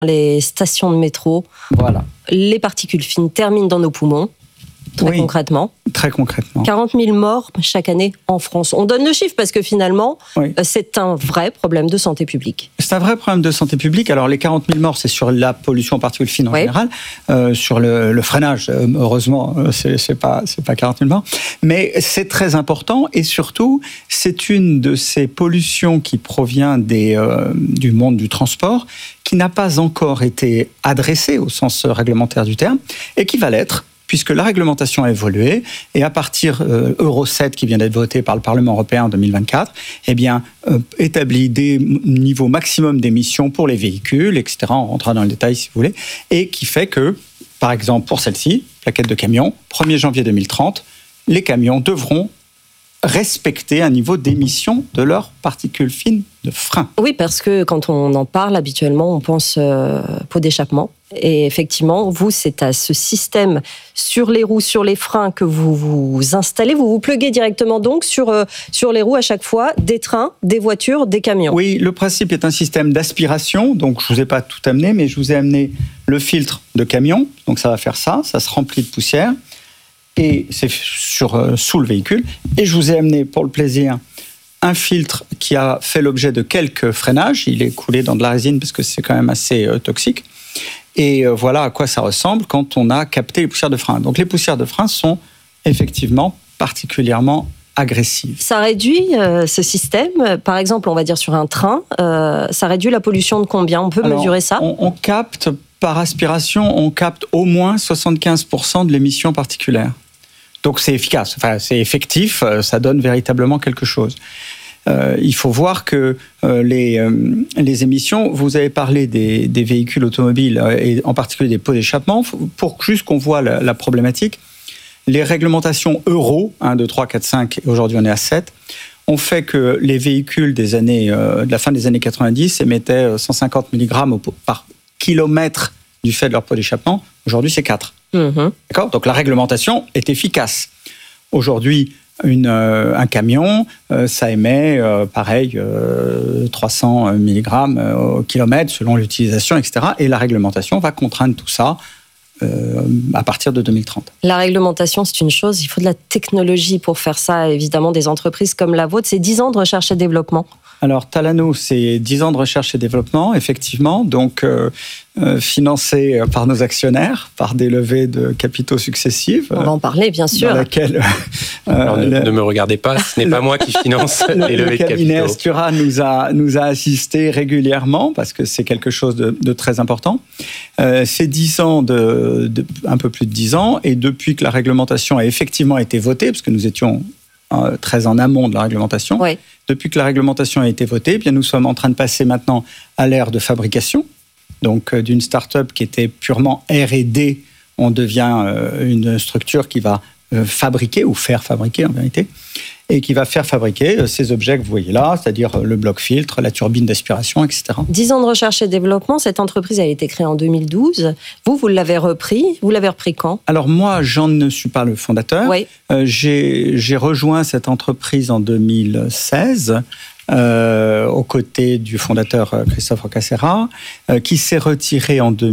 les stations de métro. Voilà. Les particules fines terminent dans nos poumons, concrètement. Très concrètement. 40 000 morts chaque année en France. On donne le chiffre parce que finalement, c'est un vrai problème de santé publique. C'est un vrai problème de santé publique. Alors, les 40 000 morts, c'est sur la pollution en particules fines en général. Sur le freinage, heureusement, c'est pas 40 000 morts. Mais c'est très important et surtout, c'est une de ces pollutions qui provient du monde du transport qui n'a pas encore été adressée au sens réglementaire du terme et qui va l'être, puisque la réglementation a évolué, et à partir Euro 7, qui vient d'être voté par le Parlement européen en 2024, établit des niveaux maximum d'émissions pour les véhicules, etc. On rentrera dans le détail si vous voulez, et qui fait que, par exemple, pour celle-ci, plaquette de camion, 1er janvier 2030, les camions devront respecter un niveau d'émission de leurs particules fines de frein. Oui, parce que quand on en parle, habituellement, on pense pot d'échappement. Et effectivement, vous, c'est à ce système sur les roues, sur les freins que vous installez. Vous pluguez directement donc sur les roues à chaque fois des trains, des voitures, des camions. Oui, le principe est un système d'aspiration. Donc, je ne vous ai pas tout amené, mais je vous ai amené le filtre de camion. Donc, ça va faire ça se remplit de poussière. Et c'est sous le véhicule. Et je vous ai amené, pour le plaisir, un filtre qui a fait l'objet de quelques freinages. Il est coulé dans de la résine parce que c'est quand même assez toxique. Et voilà à quoi ça ressemble quand on a capté les poussières de frein. Donc les poussières de frein sont effectivement particulièrement agressives. Ça réduit ce système, par exemple, on va dire sur un train, ça réduit la pollution de combien ? On peut mesurer ça ? On capte, par aspiration, on capte au moins 75% de l'émission particulière. Donc c'est efficace, c'est effectif, ça donne véritablement quelque chose. Il faut voir que les émissions, vous avez parlé des véhicules automobiles et en particulier des pots d'échappement, pour juste qu'on voit la problématique, les réglementations Euro, 1, 2, 3, 4, 5, et aujourd'hui on est à 7, ont fait que les véhicules de la fin des années 90 émettaient 150 mg par kilomètre du fait de leur pot d'échappement. Aujourd'hui, c'est 4. D'accord ? Donc la réglementation est efficace. Aujourd'hui, un camion, ça émet, 300 mg au kilomètre selon l'utilisation, etc. Et la réglementation va contraindre tout ça à partir de 2030. La réglementation, c'est une chose. Il faut de la technologie pour faire ça. Évidemment, des entreprises comme la vôtre, c'est 10 ans de recherche et développement. Alors, Talano, c'est 10 ans de recherche et développement, effectivement, donc financé par nos actionnaires, par des levées de capitaux successives. On va en parler, bien sûr. Dans laquelle, ne me regardez pas, ce n'est pas moi qui finance les levées de capitaux. Le cabinet Astura nous a assistés régulièrement, parce que c'est quelque chose de très important. C'est 10 ans, un peu plus de 10 ans, et depuis que la réglementation a effectivement été votée, parce que nous étions très en amont de la réglementation. Oui. Depuis que la réglementation a été votée, bien nous sommes en train de passer maintenant à l'ère de fabrication. Donc, d'une start-up qui était purement R&D, on devient une structure qui va fabriquer, ou faire fabriquer en vérité, et qui va faire fabriquer ces objets que vous voyez là, c'est-à-dire le bloc-filtre, la turbine d'aspiration, etc. 10 ans de recherche et développement, cette entreprise a été créée en 2012. Vous l'avez repris. Vous l'avez repris quand ? Alors moi, j'en ne suis pas le fondateur. Oui. J'ai rejoint cette entreprise en 2016, aux côtés du fondateur Christophe Roccaserra, qui s'est retiré en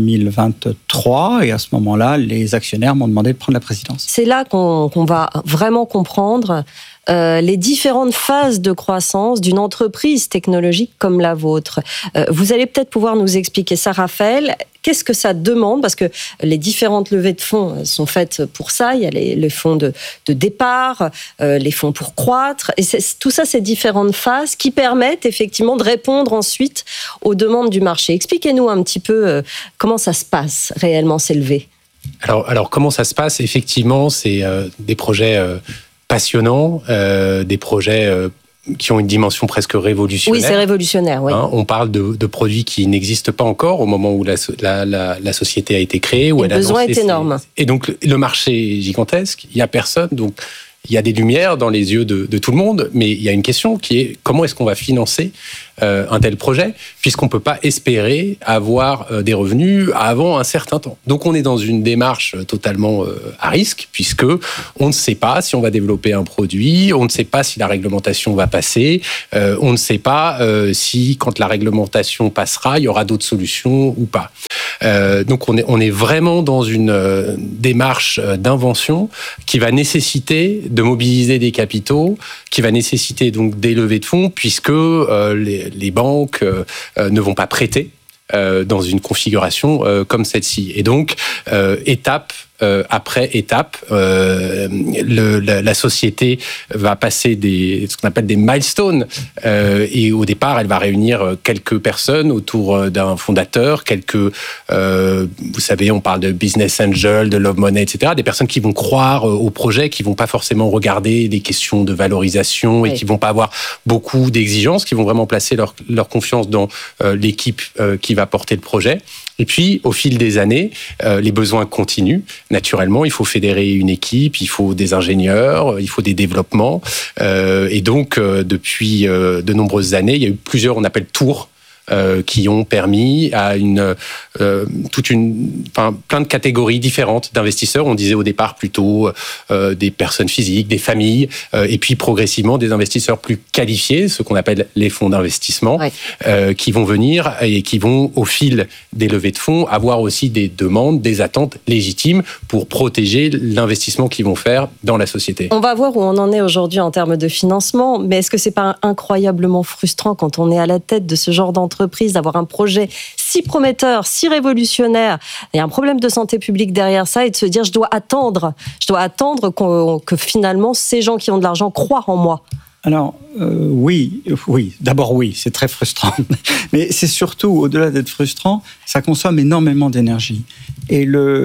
2023. Et à ce moment-là, les actionnaires m'ont demandé de prendre la présidence. C'est là qu'on va vraiment comprendre les différentes phases de croissance d'une entreprise technologique comme la vôtre. Vous allez peut-être pouvoir nous expliquer ça, Raphaël. Qu'est-ce que ça demande ? Parce que les différentes levées de fonds sont faites pour ça. Il y a les fonds de départ, les fonds pour croître. Et tout ça, ces différentes phases qui permettent effectivement de répondre ensuite aux demandes du marché. Expliquez-nous un petit peu comment ça se passe réellement, ces levées. Alors comment ça se passe ? Effectivement, c'est des projets passionnants, des projets qui ont une dimension presque révolutionnaire. Oui, c'est révolutionnaire, oui. On parle de produits qui n'existent pas encore au moment où la société a été créée. Où le besoin est énorme. Et donc, le marché est gigantesque, il n'y a personne, donc il y a des lumières dans les yeux de tout le monde, mais il y a une question qui est comment est-ce qu'on va financer un tel projet, puisqu'on ne peut pas espérer avoir des revenus avant un certain temps. Donc on est dans une démarche totalement à risque, puisque on ne sait pas si on va développer un produit, on ne sait pas si la réglementation va passer, on ne sait pas si, quand la réglementation passera, il y aura d'autres solutions ou pas. Donc on est vraiment dans une démarche d'invention qui va nécessiter de mobiliser des capitaux, qui va nécessiter donc des levées de fonds, puisque les banques ne vont pas prêter dans une configuration comme celle-ci. Et donc, étape après étape, la société va passer ce qu'on appelle des milestones. Et au départ, elle va réunir quelques personnes autour d'un fondateur, vous savez, on parle de business angel, de love money, etc. Des personnes qui vont croire au projet, qui vont pas forcément regarder des questions de valorisation et qui vont pas avoir beaucoup d'exigences, qui vont vraiment placer leur confiance dans l'équipe qui va porter le projet. Et puis, au fil des années, les besoins continuent. Naturellement, il faut fédérer une équipe, il faut des ingénieurs, il faut des développements. Et donc, depuis de nombreuses années, il y a eu plusieurs, on appelle tours, qui ont permis à plein de catégories différentes d'investisseurs. On disait au départ plutôt des personnes physiques, des familles, et puis progressivement des investisseurs plus qualifiés, ce qu'on appelle les fonds d'investissement, qui vont venir et qui vont, au fil des levées de fonds, avoir aussi des demandes, des attentes légitimes pour protéger l'investissement qu'ils vont faire dans la société. On va voir où on en est aujourd'hui en termes de financement, mais est-ce que c'est pas incroyablement frustrant quand on est à la tête de ce genre d'entreprise, d'avoir un projet si prometteur, si révolutionnaire, il y a un problème de santé publique derrière ça, et de se dire je dois attendre que finalement ces gens qui ont de l'argent croient en moi? Alors, oui, d'abord oui, c'est très frustrant. Mais c'est surtout, au-delà d'être frustrant, ça consomme énormément d'énergie. Et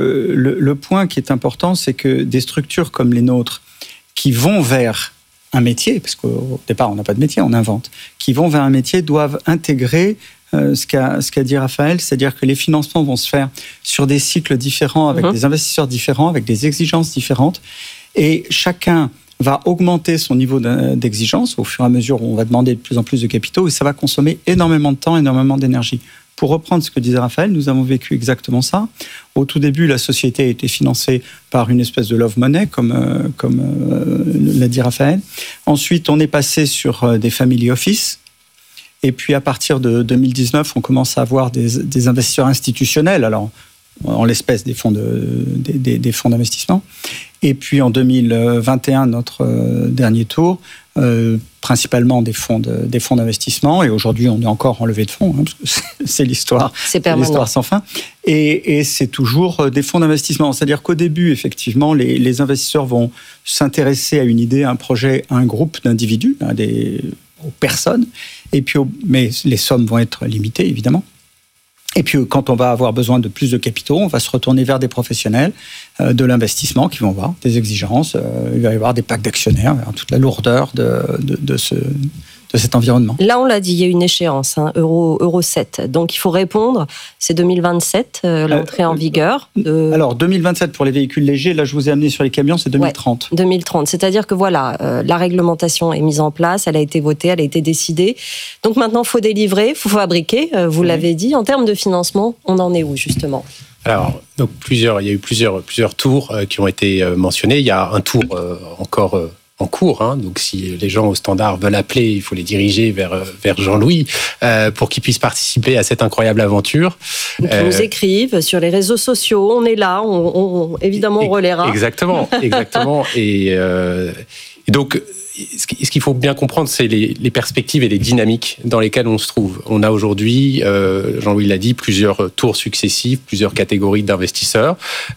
le point qui est important, c'est que des structures comme les nôtres, qui vont vers un métier, parce qu'au départ, on n'a pas de métier, on invente, qui vont vers un métier, doivent intégrer ce qu'a dit Raphaël, c'est-à-dire que les financements vont se faire sur des cycles différents, avec des investisseurs différents, avec des exigences différentes, et chacun va augmenter son niveau d'exigence au fur et à mesure où on va demander de plus en plus de capitaux, et ça va consommer énormément de temps, énormément d'énergie. Pour reprendre ce que disait Raphaël, nous avons vécu exactement ça. Au tout début, la société a été financée par une espèce de love money, comme l'a dit Raphaël. Ensuite, on est passé sur des family office. Et puis, à partir de 2019, on commence à avoir des investisseurs institutionnels, alors en l'espèce des fonds d'investissement. Et puis, en 2021, notre dernier tour, principalement des fonds d'investissement. Et aujourd'hui, on est encore en levée de fonds, parce que c'est l'histoire sans fin. Et c'est toujours des fonds d'investissement. C'est-à-dire qu'au début, effectivement, les investisseurs vont s'intéresser à une idée, à un projet, à un groupe d'individus, aux personnes. Et puis, mais les sommes vont être limitées, évidemment. Et puis, quand on va avoir besoin de plus de capitaux, on va se retourner vers des professionnels de l'investissement qui vont avoir des exigences. Il va y avoir des packs d'actionnaires, toute la lourdeur de cet environnement. Là, on l'a dit, il y a une échéance, Euro 7. Donc, il faut répondre. C'est 2027, l'entrée en vigueur. Alors, 2027 pour les véhicules légers. Là, je vous ai amené sur les camions, c'est 2030. Ouais, 2030. C'est-à-dire que voilà, la réglementation est mise en place, elle a été votée, elle a été décidée. Donc, maintenant, il faut délivrer, il faut fabriquer. Vous l'avez dit. En termes de financement, on en est où, justement ? Alors, donc il y a eu plusieurs tours qui ont été mentionnés. Il y a un tour encore en cours, donc si les gens au standard veulent appeler, il faut les diriger vers Jean-Louis pour qu'ils puissent participer à cette incroyable aventure. Ils nous écrivent sur les réseaux sociaux, on est là, évidemment on relaiera. Exactement. Et donc, ce qu'il faut bien comprendre, c'est les perspectives et les dynamiques dans lesquelles on se trouve. On a aujourd'hui, Jean-Louis l'a dit, plusieurs tours successifs, plusieurs catégories d'investisseurs,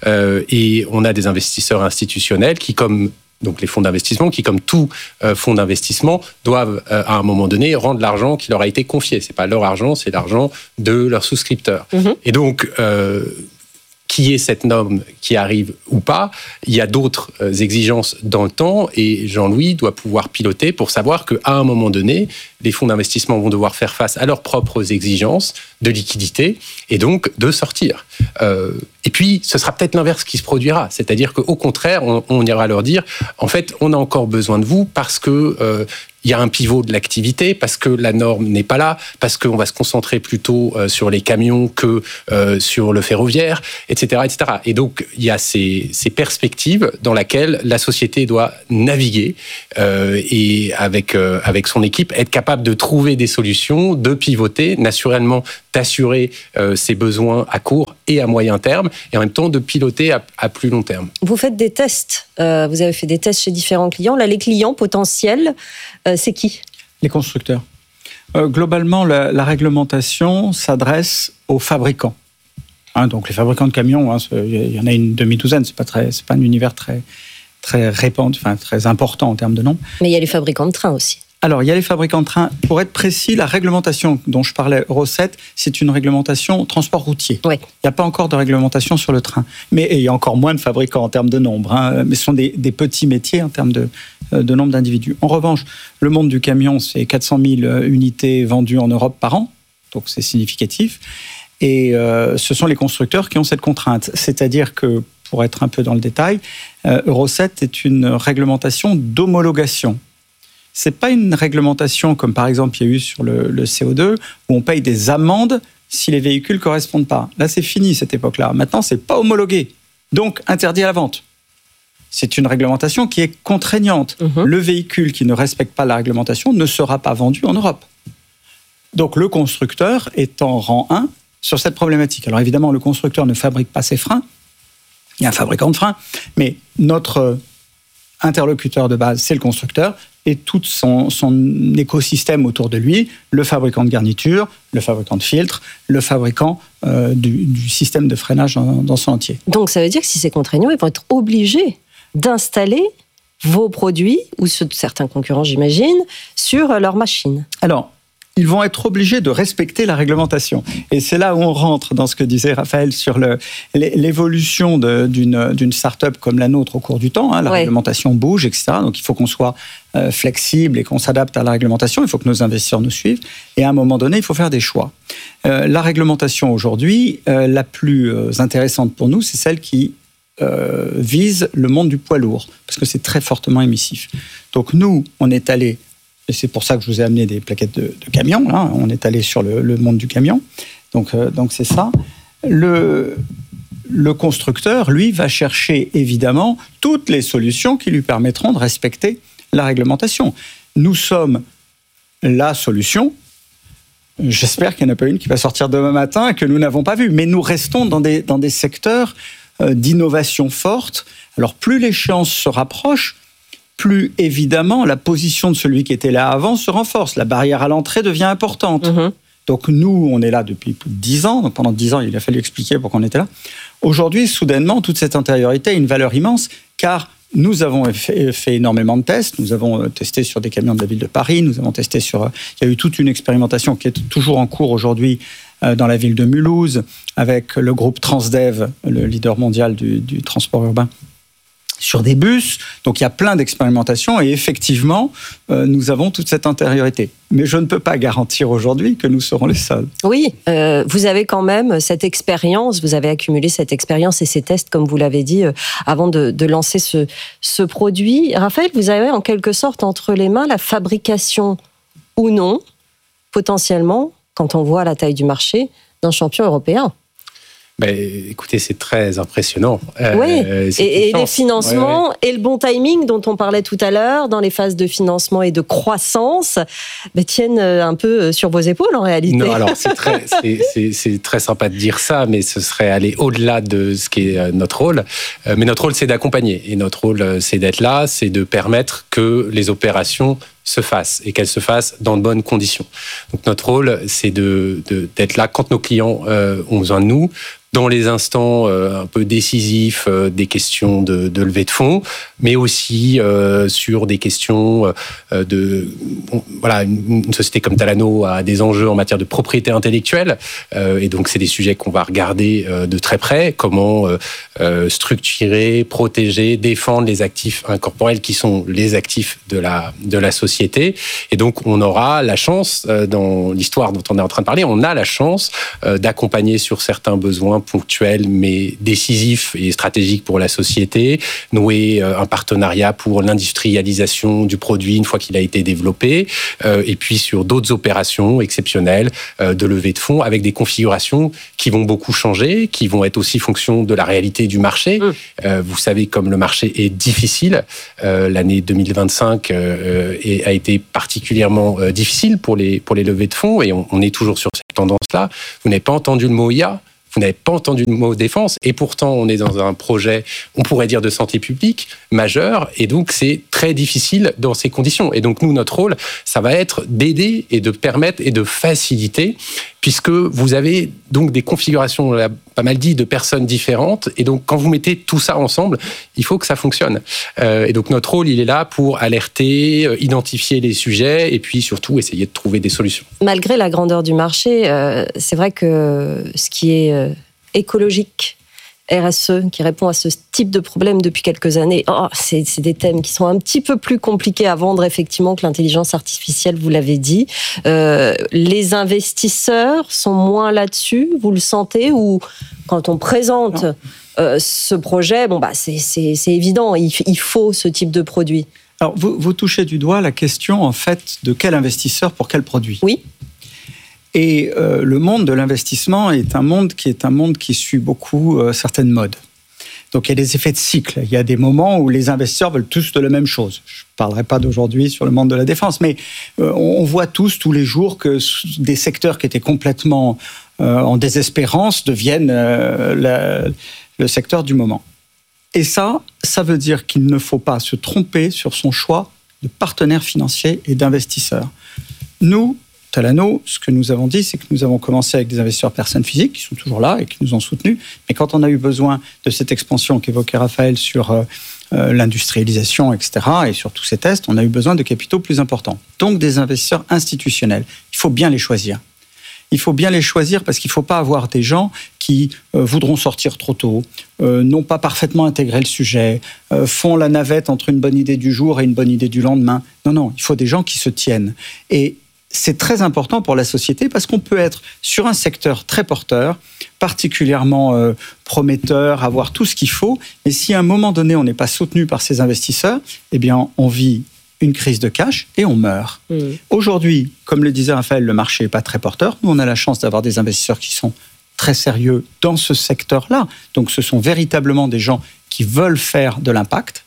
et on a des investisseurs institutionnels qui, donc les fonds d'investissement, qui, comme tout fonds d'investissement, doivent à un moment donné rendre l'argent qui leur a été confié. C'est pas leur argent, c'est l'argent de leurs souscripteurs. Et donc, qu'il y ait cette norme qui arrive ou pas, il y a d'autres exigences dans le temps et Jean-Louis doit pouvoir piloter pour savoir qu'à un moment donné, les fonds d'investissement vont devoir faire face à leurs propres exigences de liquidité et donc de sortir. Et puis, ce sera peut-être l'inverse qui se produira, c'est-à-dire qu'au contraire, on ira leur dire, en fait, on a encore besoin de vous parce que il y a un pivot de l'activité, parce que la norme n'est pas là, parce qu'on va se concentrer plutôt sur les camions que sur le ferroviaire, etc., etc. Et donc, il y a ces perspectives dans lesquelles la société doit naviguer et avec son équipe, être capable de trouver des solutions, de pivoter, naturellement d'assurer ses besoins à court et à moyen terme, et en même temps de piloter à plus long terme. Vous faites des tests, vous avez fait des tests chez différents clients. Là, les clients potentiels, c'est qui ? Les constructeurs. Globalement, la réglementation s'adresse aux fabricants. Donc les fabricants de camions, il y en a une demi-douzaine, c'est pas un univers très répandu, très important en termes de nombre. Mais il y a les fabricants de trains aussi. Alors, il y a les fabricants de trains. Pour être précis, la réglementation dont je parlais, Euro 7, c'est une réglementation transport routier. Oui. Il n'y a pas encore de réglementation sur le train. Mais il y a encore moins de fabricants en termes de nombre. Mais ce sont des petits métiers en termes de nombre d'individus. En revanche, le monde du camion, c'est 400 000 unités vendues en Europe par an. Donc, c'est significatif. Et ce sont les constructeurs qui ont cette contrainte. C'est-à-dire que, pour être un peu dans le détail, Euro 7 est une réglementation d'homologation. Ce n'est pas une réglementation comme par exemple il y a eu sur le CO2 où on paye des amendes si les véhicules ne correspondent pas. Là, c'est fini cette époque-là. Maintenant, ce n'est pas homologué, donc interdit à la vente. C'est une réglementation qui est contraignante. Le véhicule qui ne respecte pas la réglementation ne sera pas vendu en Europe. Donc le constructeur est en rang 1 sur cette problématique. Alors évidemment, le constructeur ne fabrique pas ses freins. Il y a un fabricant de freins, mais notre interlocuteur de base, c'est le constructeur et tout son écosystème autour de lui, le fabricant de garniture, le fabricant de filtres, le fabricant du système de freinage dans son entier. Donc ça veut dire que si c'est contraignant, ils vont être obligés d'installer vos produits, ou ceux de certains concurrents j'imagine, sur leurs machines. Alors, ils vont être obligés de respecter la réglementation. Et c'est là où on rentre dans ce que disait Raphaël sur l'évolution d'une start-up comme la nôtre au cours du temps. La réglementation bouge, etc. Donc il faut qu'on soit flexible et qu'on s'adapte à la réglementation. Il faut que nos investisseurs nous suivent. Et à un moment donné, il faut faire des choix. La réglementation aujourd'hui, la plus intéressante pour nous, c'est celle qui vise le monde du poids lourd, parce que c'est très fortement émissif. Donc nous, on est allé, et c'est pour ça que je vous ai amené des plaquettes de camions, là. On est allé sur le monde du camion. Donc c'est ça. Le constructeur, lui, va chercher évidemment toutes les solutions qui lui permettront de respecter la réglementation. Nous sommes la solution. J'espère qu'il n'y en a pas une qui va sortir demain matin et que nous n'avons pas vue. Mais nous restons dans des secteurs d'innovation forte. Alors plus l'échéance se rapproche, plus évidemment la position de celui qui était là avant se renforce. La barrière à l'entrée devient importante. Donc nous, on est là depuis plus de 10 ans. Donc pendant 10 ans, il a fallu expliquer pourquoi on était là. Aujourd'hui, soudainement, toute cette intériorité a une valeur immense, car nous avons fait énormément de tests. Nous avons testé sur des camions de la ville de Paris. Nous avons testé sur... Il y a eu toute une expérimentation qui est toujours en cours aujourd'hui dans la ville de Mulhouse, avec le groupe Transdev, le leader mondial du transport urbain, sur des bus. Donc il y a plein d'expérimentations et effectivement, nous avons toute cette intériorité. Mais je ne peux pas garantir aujourd'hui que nous serons les seuls. Oui, vous avez quand même cette expérience, vous avez accumulé cette expérience et ces tests, comme vous l'avez dit, avant de lancer ce produit. Raphaël, vous avez en quelque sorte entre les mains la fabrication ou non, potentiellement, quand on voit la taille du marché, d'un champion européen. Écoutez, c'est très impressionnant. Oui, et les financements et le bon timing dont on parlait tout à l'heure, dans les phases de financement et de croissance, tiennent un peu sur vos épaules en réalité. Non, alors c'est très sympa de dire ça, mais ce serait aller au-delà de ce qui est notre rôle. Mais notre rôle, c'est d'accompagner. Et notre rôle, c'est d'être là, c'est de permettre que les opérations se fasse et qu'elle se fasse dans de bonnes conditions. Donc notre rôle, c'est d'être là quand nos clients ont besoin de nous, dans les instants un peu décisifs des questions de levée de fonds, mais aussi sur des questions une société comme Talano a des enjeux en matière de propriété intellectuelle, et donc c'est des sujets qu'on va regarder de très près, comment structurer, protéger, défendre les actifs incorporels qui sont les actifs de la société. Et donc on aura la chance, dans l'histoire dont on est en train de parler, on a la chance d'accompagner sur certains besoins ponctuels mais décisifs et stratégiques pour la société, nouer un partenariat pour l'industrialisation du produit une fois qu'il a été développé, et puis sur d'autres opérations exceptionnelles de levée de fonds avec des configurations qui vont beaucoup changer, qui vont être aussi fonction de la réalité du marché. Vous savez, comme le marché est difficile, l'année 2025 a été particulièrement difficile pour les levées de fonds, et on est toujours sur cette tendance-là. Vous n'avez pas entendu le mot IA, vous n'avez pas entendu le mot défense, et pourtant on est dans un projet, on pourrait dire de santé publique, majeur, et donc c'est très difficile dans ces conditions. Et donc nous, notre rôle, ça va être d'aider et de permettre et de faciliter, puisque vous avez donc des configurations, on l'a pas mal dit, de personnes différentes, et donc quand vous mettez tout ça ensemble, il faut que ça fonctionne. Et donc notre rôle, il est là pour alerter, identifier les sujets, et puis surtout essayer de trouver des solutions. Malgré la grandeur du marché, c'est vrai que ce qui est écologique, RSE, qui répond à ce type de problème depuis quelques années, c'est des thèmes qui sont un petit peu plus compliqués à vendre, effectivement, que l'intelligence artificielle, vous l'avez dit. Les investisseurs sont moins là-dessus, vous le sentez, ou quand on présente ce projet, c'est évident, il faut ce type de produit. Alors, vous touchez du doigt la question, en fait, de quel investisseur pour quel produit. Oui. Et le monde de l'investissement est un monde qui suit beaucoup certaines modes. Donc il y a des effets de cycle. Il y a des moments où les investisseurs veulent tous de la même chose. Je ne parlerai pas d'aujourd'hui sur le monde de la défense, mais on voit tous les jours que des secteurs qui étaient complètement en désespérance deviennent le secteur du moment. Et ça veut dire qu'il ne faut pas se tromper sur son choix de partenaires financiers et d'investisseurs. Nous, Talano, ce que nous avons dit, c'est que nous avons commencé avec des investisseurs personnes physiques qui sont toujours là et qui nous ont soutenus. Mais quand on a eu besoin de cette expansion qu'évoquait Raphaël sur l'industrialisation, etc., et sur tous ces tests, on a eu besoin de capitaux plus importants. Donc des investisseurs institutionnels. Il faut bien les choisir. Il faut bien les choisir parce qu'il ne faut pas avoir des gens qui voudront sortir trop tôt, n'ont pas parfaitement intégré le sujet, font la navette entre une bonne idée du jour et une bonne idée du lendemain. Non, il faut des gens qui se tiennent. Et c'est très important pour la société parce qu'on peut être sur un secteur très porteur, particulièrement prometteur, avoir tout ce qu'il faut, mais si à un moment donné on n'est pas soutenu par ces investisseurs, eh bien on vit une crise de cash et on meurt. Aujourd'hui, comme le disait Raphaël, le marché n'est pas très porteur. Nous, on a la chance d'avoir des investisseurs qui sont très sérieux dans ce secteur-là. Donc ce sont véritablement des gens qui veulent faire de l'impact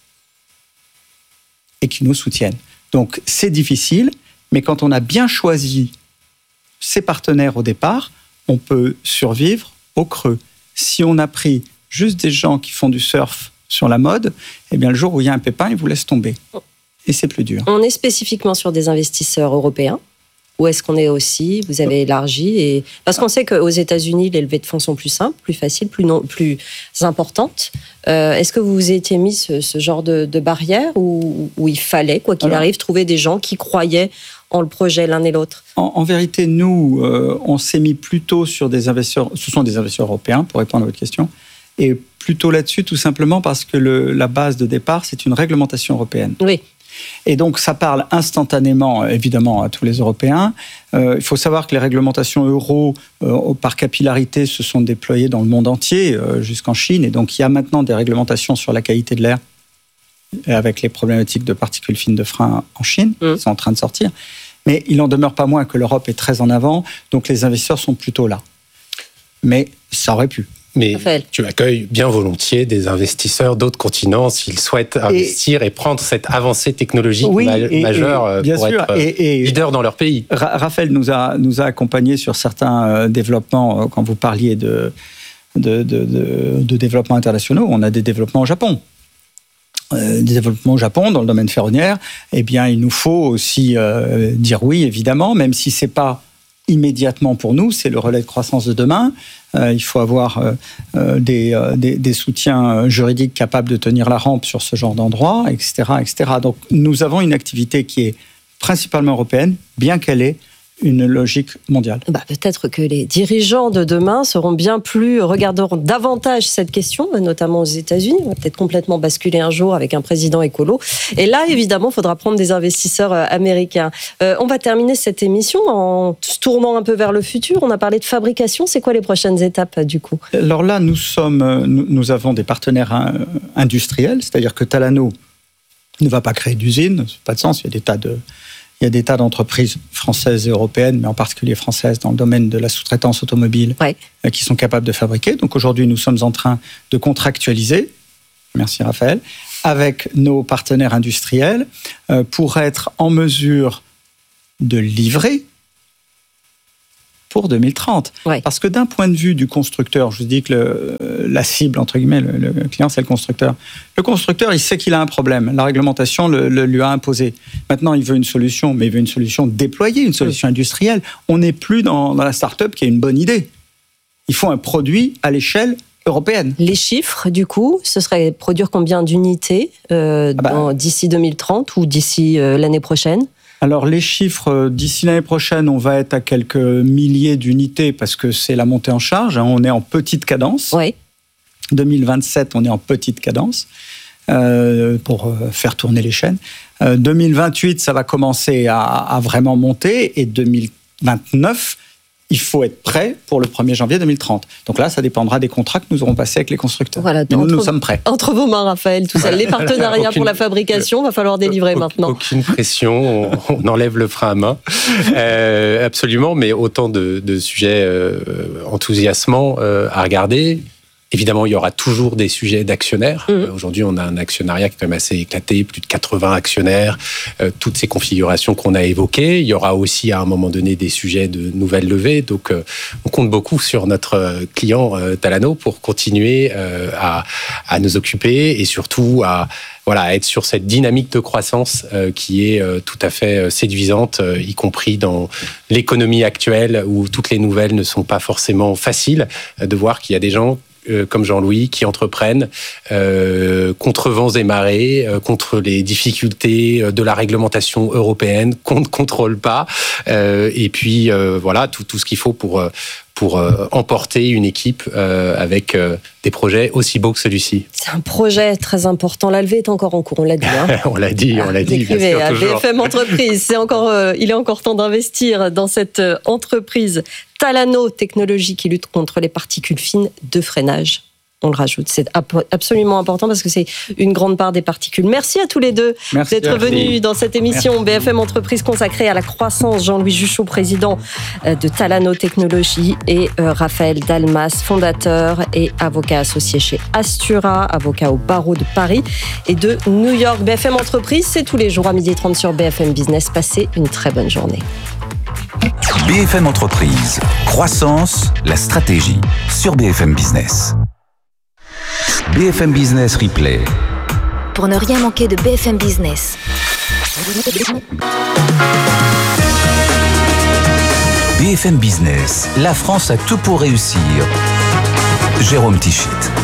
et qui nous soutiennent. Donc c'est difficile, mais quand on a bien choisi ses partenaires au départ, on peut survivre au creux. Si on a pris juste des gens qui font du surf sur la mode, eh bien le jour où il y a un pépin, ils vous laissent tomber. Et c'est plus dur. On est spécifiquement sur des investisseurs européens. Où est-ce qu'on est aussi? Vous avez élargi. Parce qu'on sait qu'aux États-Unis, les levées de fonds sont plus simples, plus faciles, plus importantes. Est-ce que vous vous étiez mis ce genre de barrière où il fallait, quoi qu'il arrive, trouver des gens qui croyaient en le projet l'un et l'autre? En vérité, nous, on s'est mis plutôt sur des investisseurs. Ce sont des investisseurs européens, pour répondre à votre question. Et plutôt là-dessus, tout simplement parce que la base de départ, c'est une réglementation européenne. Oui. Et donc, ça parle instantanément, évidemment, à tous les Européens. Il faut savoir que les réglementations euro, par capillarité, se sont déployées dans le monde entier, jusqu'en Chine. Et donc, il y a maintenant des réglementations sur la qualité de l'air, avec les problématiques de particules fines de frein en Chine, qui sont en train de sortir. Mais il n'en demeure pas moins que l'Europe est très en avant, donc les investisseurs sont plutôt là. Mais ça aurait pu. Mais tu accueilles bien volontiers des investisseurs d'autres continents s'ils souhaitent investir et prendre cette avancée technologique majeure pour être leader dans leur pays. Raphaël nous a accompagnés sur certains développements. Quand vous parliez de développements internationaux, on a des développements au Japon. des développements au Japon dans le domaine ferroviaire, eh bien, il nous faut aussi dire oui, évidemment, même si c'est pas immédiatement pour nous, c'est le relais de croissance de demain. Il faut avoir des soutiens juridiques capables de tenir la rampe sur ce genre d'endroit, etc., etc. Donc, nous avons une activité qui est principalement européenne, bien qu'elle ait une logique mondiale. Peut-être que les dirigeants de demain regarderont davantage cette question, notamment aux États-Unis. On va peut-être complètement basculer un jour avec un président écolo. Et là, évidemment, il faudra prendre des investisseurs américains. On va terminer cette émission en se tournant un peu vers le futur. On a parlé de fabrication. C'est quoi les prochaines étapes, du coup ? Alors là, nous avons des partenaires industriels, c'est-à-dire que Talano ne va pas créer d'usine, ça n'a pas de sens, il y a des tas d'entreprises françaises et européennes, mais en particulier françaises, dans le domaine de la sous-traitance automobile, qui sont capables de fabriquer. Donc aujourd'hui, nous sommes en train de contractualiser, merci Raphaël, avec nos partenaires industriels pour être en mesure de livrer pour 2030. Parce que d'un point de vue du constructeur, je vous dis que la cible, entre guillemets, le client, c'est le constructeur. Le constructeur, il sait qu'il a un problème. La réglementation lui a imposé. Maintenant, il veut une solution, mais il veut une solution déployée, une solution industrielle. On n'est plus dans la start-up qui a une bonne idée. Il faut un produit à l'échelle européenne. Les chiffres, du coup, ce serait produire combien d'unités d'ici 2030 ou d'ici l'année prochaine ? Alors, les chiffres, d'ici l'année prochaine, on va être à quelques milliers d'unités parce que c'est la montée en charge. On est en petite cadence. 2027, on est en petite cadence pour faire tourner les chaînes. 2028, ça va commencer à vraiment monter. Et 2029, il faut être prêt pour le 1er janvier 2030. Donc là, ça dépendra des contrats que nous aurons passés avec les constructeurs. Voilà, mais nous sommes prêts. Entre vos mains, Raphaël, tout ça. Les partenariats pour la fabrication, il va falloir délivrer maintenant. Aucune pression, on enlève le frein à main. Absolument, mais autant de sujets enthousiasmants à regarder. Évidemment, il y aura toujours des sujets d'actionnaires. Aujourd'hui, on a un actionnariat qui est quand même assez éclaté, plus de 80 actionnaires, toutes ces configurations qu'on a évoquées. Il y aura aussi, à un moment donné, des sujets de nouvelles levées. Donc, on compte beaucoup sur notre client Talano pour continuer à nous occuper et surtout à être sur cette dynamique de croissance qui est tout à fait séduisante, y compris dans l'économie actuelle où toutes les nouvelles ne sont pas forcément faciles, de voir qu'il y a des gens comme Jean-Louis, qui entreprennent contre vents et marées, contre les difficultés de la réglementation européenne qu'on ne contrôle pas, et puis tout ce qu'il faut pour emporter une équipe avec des projets aussi beaux que celui-ci. C'est un projet très important. La levée est encore en cours, on l'a dit. On l'a dit, bien sûr, à toujours. BFM Entreprise, il est encore temps d'investir dans cette entreprise Talano Technologies qui lutte contre les particules fines de freinage. On le rajoute, c'est absolument important parce que c'est une grande part des particules. Merci à tous les deux d'être venus dans cette émission BFM Entreprise consacrée à la croissance. Jean-Louis Juchot, président de Talano Technologies, et Raphaël Dalmas, fondateur et avocat associé chez Astura, avocat au barreau de Paris et de New York. BFM Entreprise, c'est tous les jours à 12h30 sur BFM Business. Passez une très bonne journée. BFM Entreprise, croissance, la stratégie sur BFM Business. BFM Business Replay. Pour ne rien manquer de BFM Business. BFM Business, la France a tout pour réussir. Jérôme Tichit.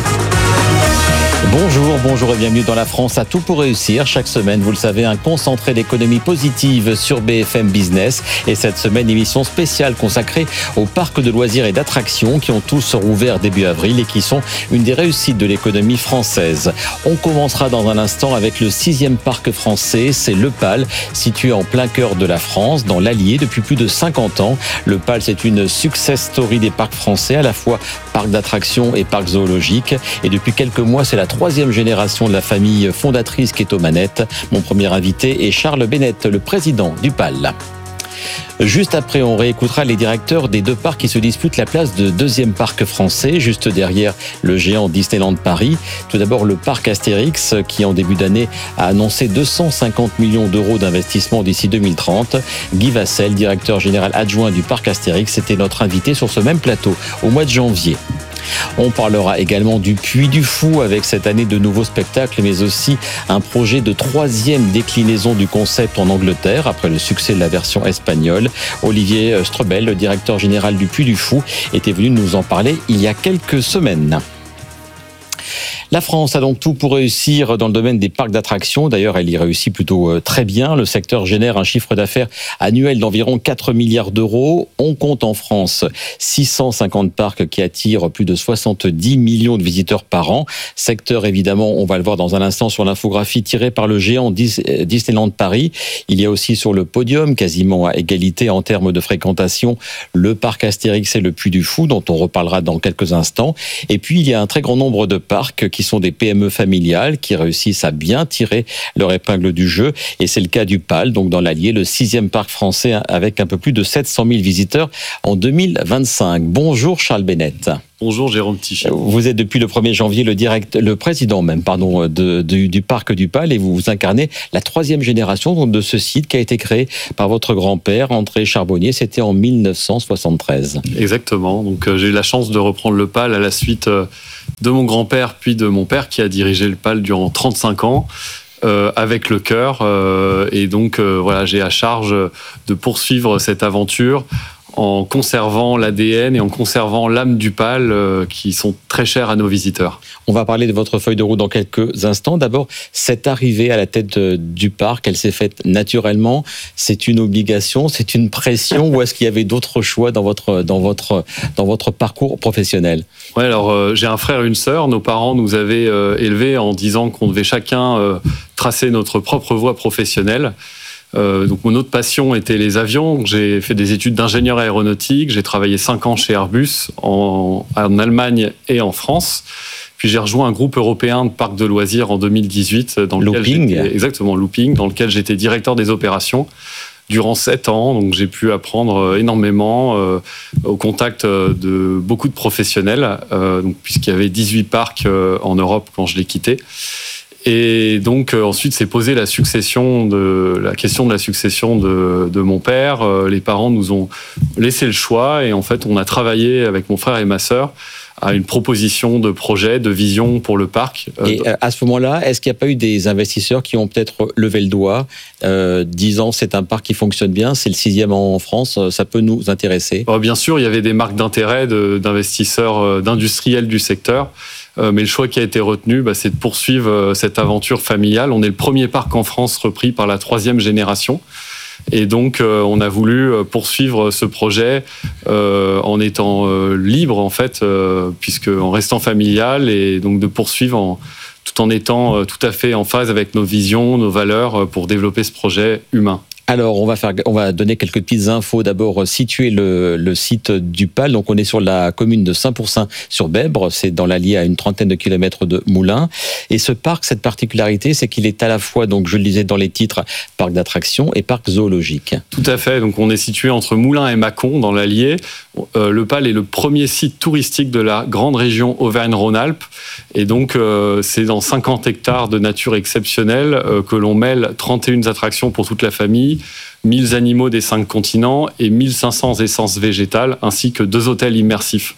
Bonjour et bienvenue dans La France a tout pour réussir. Chaque semaine, vous le savez, un concentré d'économie positive sur BFM Business. Et cette semaine, émission spéciale consacrée aux parcs de loisirs et d'attractions qui ont tous rouvert début avril et qui sont une des réussites de l'économie française. On commencera dans un instant avec le 6e parc français, c'est Le Pal, situé en plein cœur de la France, dans l'Allier, depuis plus de 50 ans. Le Pal, c'est une success story des parcs français, à la fois parc d'attractions et parc zoologique. Et depuis quelques mois, c'est la 3e génération de la famille fondatrice qui est aux manettes. Mon premier invité est Charles Bennett, le président du PAL. Juste après, on réécoutera les directeurs des deux parcs qui se disputent la place de 2e parc français, juste derrière le géant Disneyland Paris. Tout d'abord, le parc Astérix, qui en début d'année a annoncé 250 millions d'euros d'investissement d'ici 2030. Guy Vassel, directeur général adjoint du parc Astérix, était notre invité sur ce même plateau au mois de janvier. On parlera également du Puy du Fou avec cette année de nouveaux spectacles, mais aussi un projet de 3e déclinaison du concept en Angleterre après le succès de la version espagnole. Olivier Strebel, le directeur général du Puy du Fou, était venu nous en parler il y a quelques semaines. La France a donc tout pour réussir dans le domaine des parcs d'attractions. D'ailleurs, elle y réussit plutôt très bien. Le secteur génère un chiffre d'affaires annuel d'environ 4 milliards d'euros. On compte en France 650 parcs qui attirent plus de 70 millions de visiteurs par an. Secteur, évidemment, on va le voir dans un instant sur l'infographie tirée par le géant Disneyland Paris. Il y a aussi sur le podium, quasiment à égalité en termes de fréquentation, le parc Astérix et le Puy du Fou, dont on reparlera dans quelques instants. Et puis, il y a un très grand nombre de parcs qui sont des PME familiales qui réussissent à bien tirer leur épingle du jeu. Et c'est le cas du PAL, donc dans l'Allier, le 6e parc français avec un peu plus de 700 000 visiteurs en 2025. Bonjour Charles Bennett. Bonjour Jérôme Tichet. Vous êtes depuis le 1er janvier le président du parc du PAL et vous incarnez la 3e génération de ce site qui a été créé par votre grand-père André Charbonnier. C'était en 1973. Exactement. Donc j'ai eu la chance de reprendre le PAL à la suite de mon grand-père puis de mon père qui a dirigé le PAL durant 35 ans. Avec le cœur. Et donc voilà, j'ai à charge de poursuivre cette aventure en conservant l'ADN et en conservant l'âme du PAL qui sont très chers à nos visiteurs. On va parler de votre feuille de route dans quelques instants. D'abord, cette arrivée à la tête du parc, elle s'est faite naturellement. C'est une obligation, c'est une pression ou est-ce qu'il y avait d'autres choix dans votre parcours professionnel ? Ouais, alors j'ai un frère et une sœur. Nos parents nous avaient élevés en disant qu'on devait chacun tracer notre propre voie professionnelle. Donc mon autre passion était les avions. J'ai fait des études d'ingénieur aéronautique. J'ai travaillé 5 ans chez Airbus en Allemagne et en France. Puis j'ai rejoint un groupe européen de parcs de loisirs en 2018 dans lequel Looping, dans lequel j'étais directeur des opérations durant 7 ans. Donc j'ai pu apprendre énormément au contact de beaucoup de professionnels, puisqu'il y avait 18 parcs en Europe quand je l'ai quitté. Et donc ensuite s'est posée la question de la succession de mon père. Les parents nous ont laissé le choix et en fait on a travaillé avec mon frère et ma sœur à une proposition de projet, de vision pour le parc. Et à ce moment-là, est-ce qu'il n'y a pas eu des investisseurs qui ont peut-être levé le doigt, disant c'est un parc qui fonctionne bien, c'est le 6e en France, ça peut nous intéresser ? Bien sûr, il y avait des marques d'intérêt d'investisseurs, d'industriels du secteur. Mais le choix qui a été retenu, c'est de poursuivre cette aventure familiale. On est le premier parc en France repris par la 3e génération. Et donc, on a voulu poursuivre ce projet en étant libre, en fait, en restant familial, et donc de poursuivre tout en étant tout à fait en phase avec nos visions, nos valeurs, pour développer ce projet humain. Alors, on va donner quelques petites infos. D'abord, situer le site du PAL. Donc, on est sur la commune de Saint-Pourçain-sur-Bèbre. C'est dans l'Allier, à une trentaine de kilomètres de Moulins. Et ce parc, cette particularité, c'est qu'il est à la fois, donc, je le disais dans les titres, parc d'attractions et parc zoologique. Tout à fait. Donc, on est situé entre Moulins et Mâcon, dans l'Allier. Le PAL est le premier site touristique de la grande région Auvergne-Rhône-Alpes. Et donc, c'est dans 50 hectares de nature exceptionnelle que l'on mêle 31 attractions pour toute la famille, 1000 animaux des 5 continents et 1500 essences végétales, ainsi que 2 hôtels immersifs.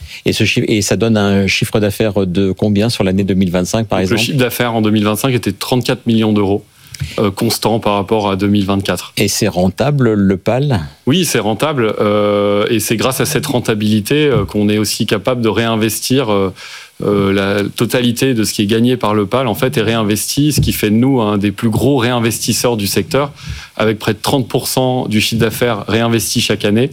Et ça donne un chiffre d'affaires de combien sur l'année 2025, par exemple ? Le chiffre d'affaires en 2025 était 34 millions d'euros. Constant par rapport à 2024. Et c'est rentable, le PAL ? Oui, c'est rentable. Et c'est grâce à cette rentabilité qu'on est aussi capable de réinvestir la totalité de ce qui est gagné par le PAL, en fait, est réinvesti, ce qui fait de nous un des plus gros réinvestisseurs du secteur, avec près de 30% du chiffre d'affaires réinvesti chaque année.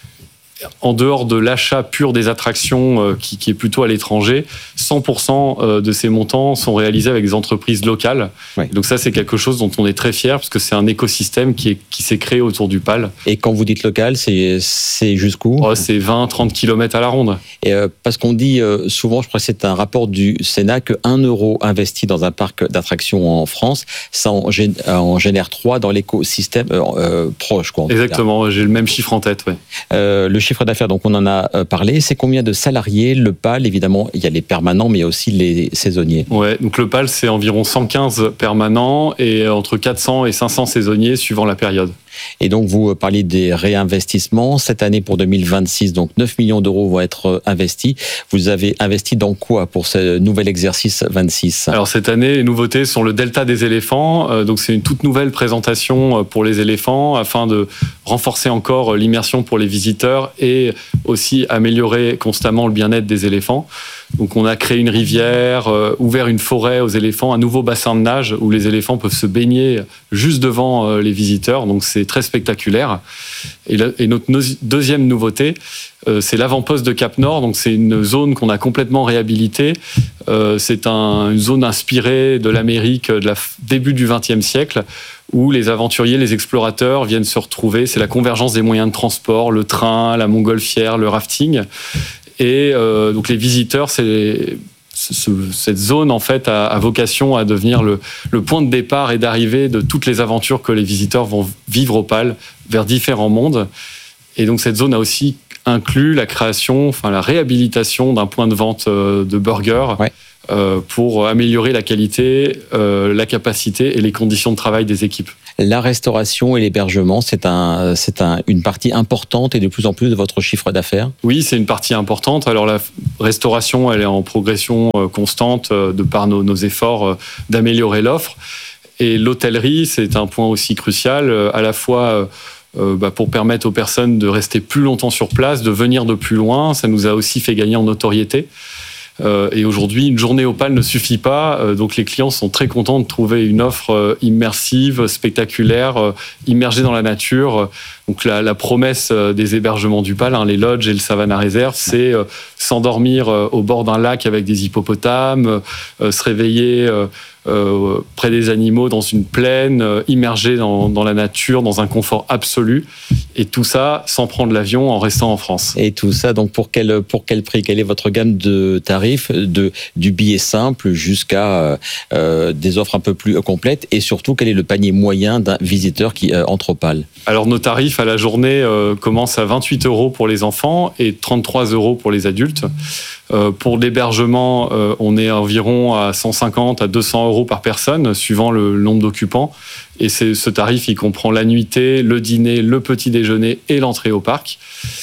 En dehors de l'achat pur des attractions qui est plutôt à l'étranger, 100% de ces montants sont réalisés avec des entreprises locales. Oui. Donc ça, c'est quelque chose dont on est très fiers, parce que c'est un écosystème qui s'est créé autour du PAL. Et quand vous dites local, c'est jusqu'où ? C'est 20-30 km à la ronde. Et parce qu'on dit souvent, je crois que c'est un rapport du Sénat, que 1 euro investi dans un parc d'attractions en France, ça en génère 3 dans l'écosystème proche. Exactement, j'ai le même chiffre en tête. Ouais. Le chiffre d'affaires, donc on en a parlé, c'est combien de salariés le PAL ? Évidemment, il y a les permanents, mais il y a aussi les saisonniers. Ouais, donc le PAL, c'est environ 115 permanents et entre 400 et 500 saisonniers suivant la période. Et donc, vous parliez des réinvestissements. Cette année, pour 2026, donc 9 millions d'euros vont être investis. Vous avez investi dans quoi pour ce nouvel exercice 26 ? Alors, cette année, les nouveautés sont le Delta des éléphants. Donc, c'est une toute nouvelle présentation pour les éléphants afin de renforcer encore l'immersion pour les visiteurs et aussi améliorer constamment le bien-être des éléphants. Donc, on a créé une rivière, ouvert une forêt aux éléphants, un nouveau bassin de nage où les éléphants peuvent se baigner juste devant les visiteurs. Donc, c'est très spectaculaire. Et notre deuxième nouveauté, c'est l'avant-poste de Cap-Nord. Donc, c'est une zone qu'on a complètement réhabilitée. C'est une zone inspirée de l'Amérique début du XXe siècle, où les aventuriers, les explorateurs viennent se retrouver. C'est la convergence des moyens de transport, le train, la montgolfière, le rafting. Et donc les visiteurs, cette zone en fait a vocation à devenir le point de départ et d'arrivée de toutes les aventures que les visiteurs vont vivre au PAL vers différents mondes. Et donc cette zone a aussi inclus la création, la réhabilitation d'un point de vente de burgers. Ouais. Pour améliorer la qualité, la capacité et les conditions de travail des équipes. La restauration et l'hébergement, c'est une partie importante et de plus en plus de votre chiffre d'affaires ? Oui, c'est une partie importante. Alors la restauration, elle est en progression constante de par nos efforts d'améliorer l'offre. Et l'hôtellerie, c'est un point aussi crucial, à la fois pour permettre aux personnes de rester plus longtemps sur place, de venir de plus loin. Ça nous a aussi fait gagner en notoriété. Et aujourd'hui, une journée au PAL ne suffit pas. Donc les clients sont très contents de trouver une offre immersive, spectaculaire, immergée dans la nature. Donc la promesse des hébergements du PAL, les lodges et le Savannah Reserve, c'est s'endormir au bord d'un lac avec des hippopotames, se réveiller près des animaux dans une plaine, immergé dans la nature, dans un confort absolu. Et tout ça sans prendre l'avion, en restant en France. Et tout ça, donc pour quel prix ? Quelle est votre gamme de tarifs, du billet simple jusqu'à des offres un peu plus complètes ? Et surtout, quel est le panier moyen d'un visiteur qui entre au PAL ? Alors nos tarifs à la journée commencent à 28 € pour les enfants et 33 € pour les adultes. Pour l'hébergement, on est environ à 150 à 200 € par personne, suivant le nombre d'occupants. Et ce tarif, il comprend la nuitée, le dîner, le petit déjeuner et l'entrée au parc.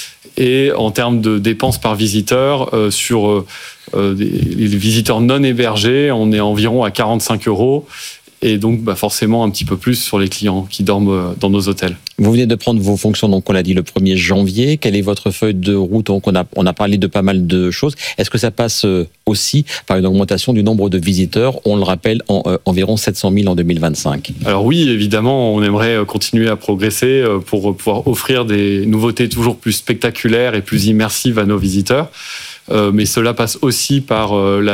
Et en termes de dépenses par visiteur, sur les visiteurs non hébergés, on est environ à 45 €. Et donc, forcément, un petit peu plus sur les clients qui dorment dans nos hôtels. Vous venez de prendre vos fonctions, donc on l'a dit, le 1er janvier. Quelle est votre feuille de route ? Donc on a parlé de pas mal de choses. Est-ce que ça passe aussi par une augmentation du nombre de visiteurs ? On le rappelle, environ 700 000 en 2025. Alors oui, évidemment, on aimerait continuer à progresser pour pouvoir offrir des nouveautés toujours plus spectaculaires et plus immersives à nos visiteurs. Mais cela passe aussi par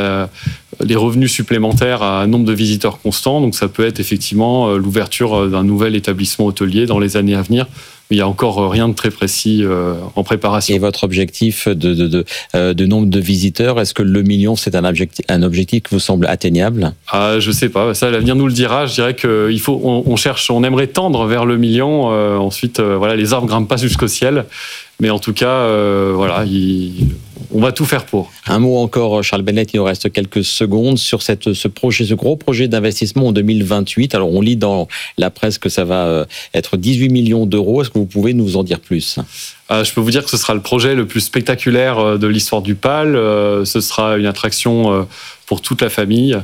les revenus supplémentaires à un nombre de visiteurs constant. Donc ça peut être effectivement l'ouverture d'un nouvel établissement hôtelier dans les années à venir. Mais il n'y a encore rien de très précis en préparation. Et votre objectif de nombre de visiteurs, est-ce que le million, c'est un objectif qui vous semble atteignable ? Je ne sais pas. Ça, l'avenir nous le dira. Je dirais qu'on aimerait tendre vers le million. Ensuite, les arbres ne grimpent pas jusqu'au ciel. Mais en tout cas, on va tout faire pour. Un mot encore, Charles Bennett, il nous reste quelques secondes sur ce gros projet d'investissement en 2028. Alors, on lit dans la presse que ça va être 18 millions d'euros. Est-ce que vous pouvez nous en dire plus ? Je peux vous dire que ce sera le projet le plus spectaculaire de l'histoire du PAL. Ce sera une attraction pour toute la famille.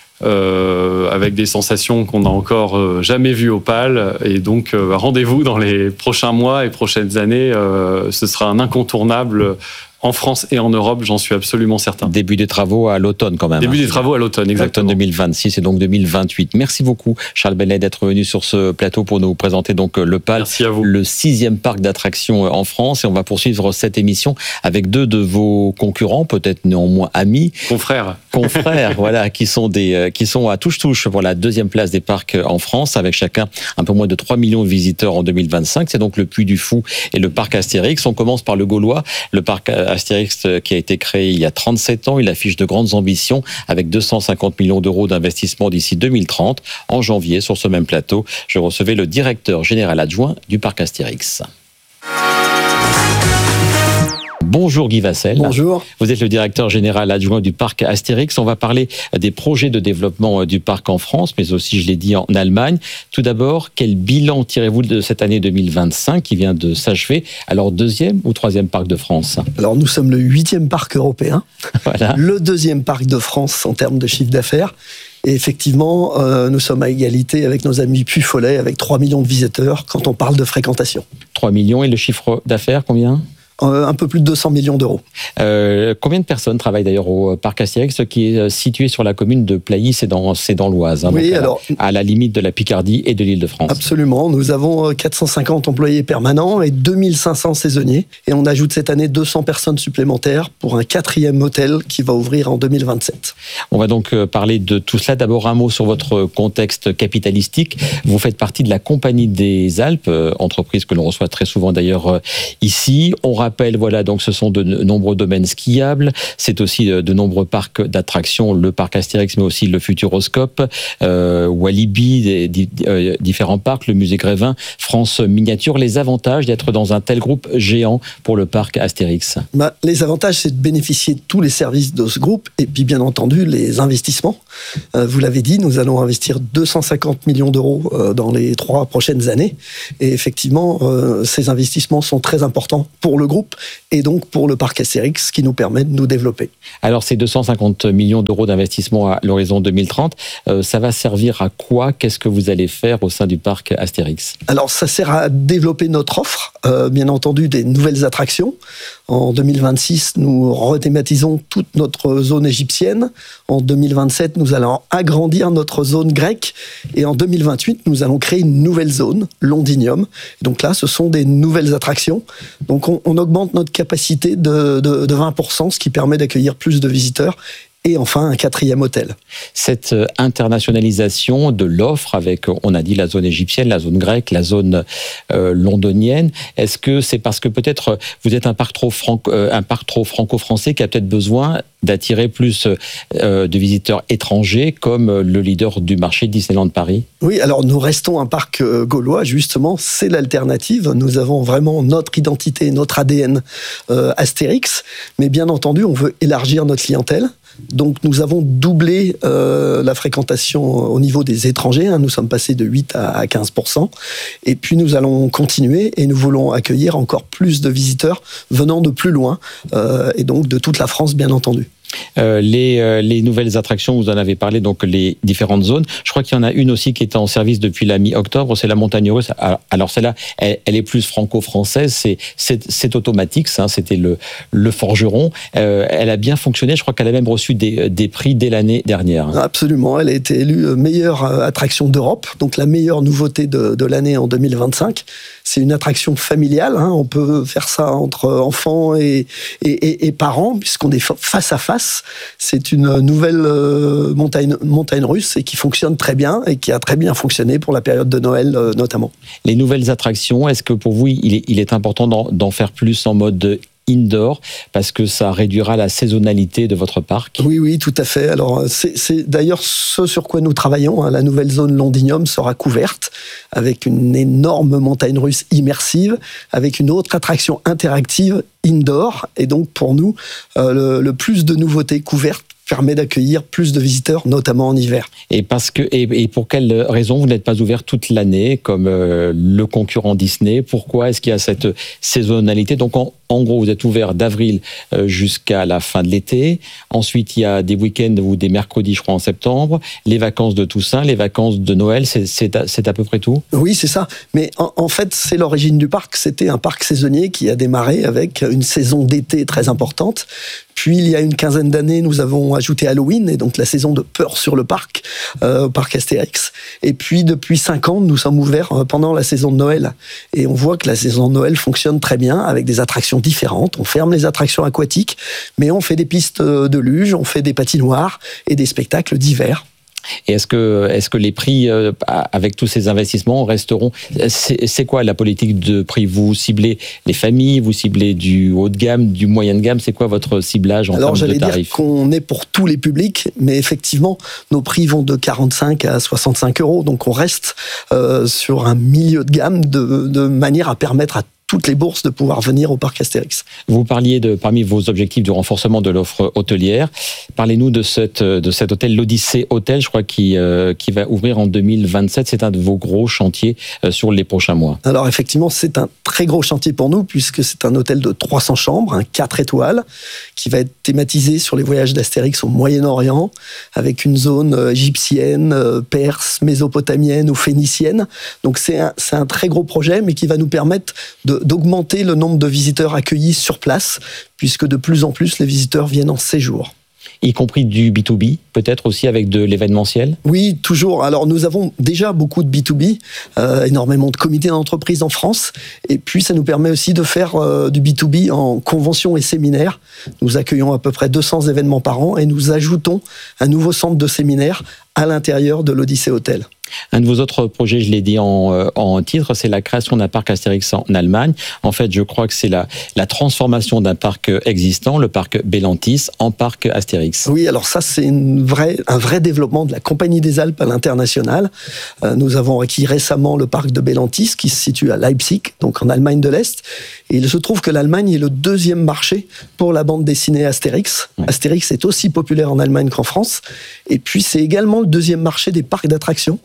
Avec des sensations qu'on n'a encore jamais vues au PAL. Et donc, rendez-vous dans les prochains mois et prochaines années. Ce sera un incontournable en France et en Europe, j'en suis absolument certain. Début des travaux à l'automne quand même. Début des travaux à l'automne, exactement. L'automne 2026 et donc 2028. Merci beaucoup, Charles Bennett, d'être venu sur ce plateau pour nous présenter donc le PAL, le 6e parc d'attractions en France. Et on va poursuivre cette émission avec 2 de vos concurrents, peut-être néanmoins amis. Confrères, voilà, qui sont à touche-touche pour la 2e place des parcs en France, avec chacun un peu moins de 3 millions de visiteurs en 2025. C'est donc le Puy du Fou et le parc Astérix. On commence par le Gaulois, le parc Astérix qui a été créé il y a 37 ans. Il affiche de grandes ambitions avec 250 millions d'euros d'investissement d'ici 2030. En janvier, sur ce même plateau, je recevais le directeur général adjoint du parc Astérix. Bonjour Guy Vassel. Bonjour. Vous êtes le directeur général adjoint du parc Astérix. On va parler des projets de développement du parc en France, mais aussi, je l'ai dit, en Allemagne. Tout d'abord, quel bilan tirez-vous de cette année 2025 qui vient de s'achever? Alors, 2e ou 3e parc de France? Alors, nous sommes le 8e parc européen, voilà. Le 2e parc de France en termes de chiffre d'affaires. Et effectivement, nous sommes à égalité avec nos amis Puy-Follet, avec 3 millions de visiteurs quand on parle de fréquentation. 3 millions, et le chiffre d'affaires, combien? Un peu plus de 200 millions d'euros. Combien de personnes travaillent d'ailleurs au parc Astérix, qui est situé sur la commune de Plailly, c'est dans l'Oise, hein, oui, donc alors, à la limite de la Picardie et de l'Île-de-France. Absolument, nous avons 450 employés permanents et 2500 saisonniers. Et on ajoute cette année 200 personnes supplémentaires pour un 4e hôtel qui va ouvrir en 2027. On va donc parler de tout cela. D'abord, un mot sur votre contexte capitalistique. Vous faites partie de la Compagnie des Alpes, entreprise que l'on reçoit très souvent d'ailleurs ici. On rappelle, voilà, donc ce sont de nombreux domaines skiables, c'est aussi de nombreux parcs d'attractions, le parc Astérix, mais aussi le Futuroscope, Walibi, différents parcs, le musée Grévin, France Miniature. Les avantages d'être dans un tel groupe géant pour le parc Astérix? Les avantages, c'est de bénéficier de tous les services de ce groupe et puis bien entendu les investissements. Vous l'avez dit, nous allons investir 250 millions d'euros dans les 3 prochaines années. Et effectivement, ces investissements sont très importants pour le groupe et donc pour le parc Astérix qui nous permet de nous développer. Alors ces 250 millions d'euros d'investissement à l'horizon 2030, ça va servir à quoi? Qu'est-ce que vous allez faire au sein du parc Astérix? Alors ça sert à développer notre offre, bien entendu des nouvelles attractions. En 2026, nous rethématisons toute notre zone égyptienne. En 2027, nous allons agrandir notre zone grecque. Et en 2028, nous allons créer une nouvelle zone, Londinium. Donc là, ce sont des nouvelles attractions. Donc on augmente notre capacité de 20%, ce qui permet d'accueillir plus de visiteurs. Et enfin, un 4e hôtel. Cette internationalisation de l'offre avec, on a dit, la zone égyptienne, la zone grecque, la zone londonienne, est-ce que c'est parce que peut-être vous êtes un parc trop franco-français qui a peut-être besoin d'attirer plus de visiteurs étrangers comme le leader du marché Disneyland Paris? Oui, alors nous restons un parc gaulois, justement, c'est l'alternative. Nous avons vraiment notre identité, notre ADN Astérix, mais bien entendu, on veut élargir notre clientèle. Donc nous avons doublé la fréquentation au niveau des étrangers, nous sommes passés de 8 à 15%, et puis nous allons continuer et nous voulons accueillir encore plus de visiteurs venant de plus loin, et donc de toute la France bien entendu. Les nouvelles attractions, vous en avez parlé, donc les différentes zones. Je crois qu'il y en a une aussi qui est en service depuis la mi-octobre, c'est la montagne russe. Alors celle-là, elle est plus franco-française, c'est automatique, ça, c'était le forgeron. Elle a bien fonctionné, je crois qu'elle a même reçu des prix dès l'année dernière. Absolument, elle a été élue meilleure attraction d'Europe, donc la meilleure nouveauté de l'année en 2025. C'est une attraction familiale, on peut faire ça entre enfants et parents, puisqu'on est face à face. C'est une nouvelle montagne russe et qui fonctionne très bien et qui a très bien fonctionné pour la période de Noël notamment. Les nouvelles attractions, est-ce que pour vous, il est important d'en faire plus en mode indoor, parce que ça réduira la saisonnalité de votre parc? Oui, tout à fait. Alors, c'est d'ailleurs ce sur quoi nous travaillons. La nouvelle zone Londinium sera couverte avec une énorme montagne russe immersive, avec une autre attraction interactive indoor. Et donc, pour nous, le plus de nouveautés couvertes permet d'accueillir plus de visiteurs, notamment en hiver. Et pour quelle raison vous n'êtes pas ouvert toute l'année comme le concurrent Disney? Pourquoi est-ce qu'il y a cette saisonnalité? Donc en gros, vous êtes ouvert d'avril jusqu'à la fin de l'été. Ensuite, il y a des week-ends ou des mercredis, je crois, en septembre. Les vacances de Toussaint, les vacances de Noël, c'est à peu près tout? Oui, c'est ça. Mais en fait, c'est l'origine du parc. C'était un parc saisonnier qui a démarré avec une saison d'été très importante. Puis, il y a une quinzaine d'années, nous avons ajouté Halloween, et donc la saison de peur sur le parc, au parc Astérix. Et puis, depuis 5 ans, nous sommes ouverts pendant la saison de Noël. Et on voit que la saison de Noël fonctionne très bien, avec des attractions différentes. On ferme les attractions aquatiques, mais on fait des pistes de luge, on fait des patinoires et des spectacles d'hiver. Et est-ce que les prix, avec tous ces investissements, resteront... C'est quoi la politique de prix? Vous ciblez les familles, vous ciblez du haut de gamme, du moyen de gamme? C'est quoi votre ciblage en termes de tarifs? Alors, j'allais dire qu'on est pour tous les publics, mais effectivement, nos prix vont de 45 à 65 euros. Donc, on reste sur un milieu de gamme de manière à permettre à toutes les bourses de pouvoir venir au parc Astérix. Vous parliez parmi vos objectifs du renforcement de l'offre hôtelière. Parlez-nous de cet hôtel, l'Odyssée Hôtel, je crois, qui va ouvrir en 2027. C'est un de vos gros chantiers sur les prochains mois. Alors effectivement, c'est un très gros chantier pour nous, puisque c'est un hôtel de 300 chambres, un 4 étoiles, qui va être thématisé sur les voyages d'Astérix au Moyen-Orient, avec une zone égyptienne, perse, mésopotamienne ou phénicienne. Donc c'est un très gros projet, mais qui va nous permettre d'augmenter le nombre de visiteurs accueillis sur place, puisque de plus en plus les visiteurs viennent en séjour. Y compris du B2B, peut-être aussi avec de l'événementiel? Oui, toujours. Alors nous avons déjà beaucoup de B2B, énormément de comités d'entreprise en France, et puis ça nous permet aussi de faire du B2B en conventions et séminaires. Nous accueillons à peu près 200 événements par an et nous ajoutons un nouveau centre de séminaire à l'intérieur de l'Odyssée Hôtel. Un de vos autres projets, je l'ai dit en titre, c'est la création d'un parc Astérix en Allemagne. En fait, je crois que c'est la transformation d'un parc existant, le parc Bellantis, en parc Astérix. Oui, alors ça, c'est un vrai développement de la Compagnie des Alpes à l'international. Nous avons acquis récemment le parc de Bellantis, qui se situe à Leipzig, donc en Allemagne de l'Est. Et il se trouve que l'Allemagne est le deuxième marché pour la bande dessinée Astérix. Ouais. Astérix est aussi populaire en Allemagne qu'en France. Et puis, c'est également le deuxième marché des parcs d'attractions.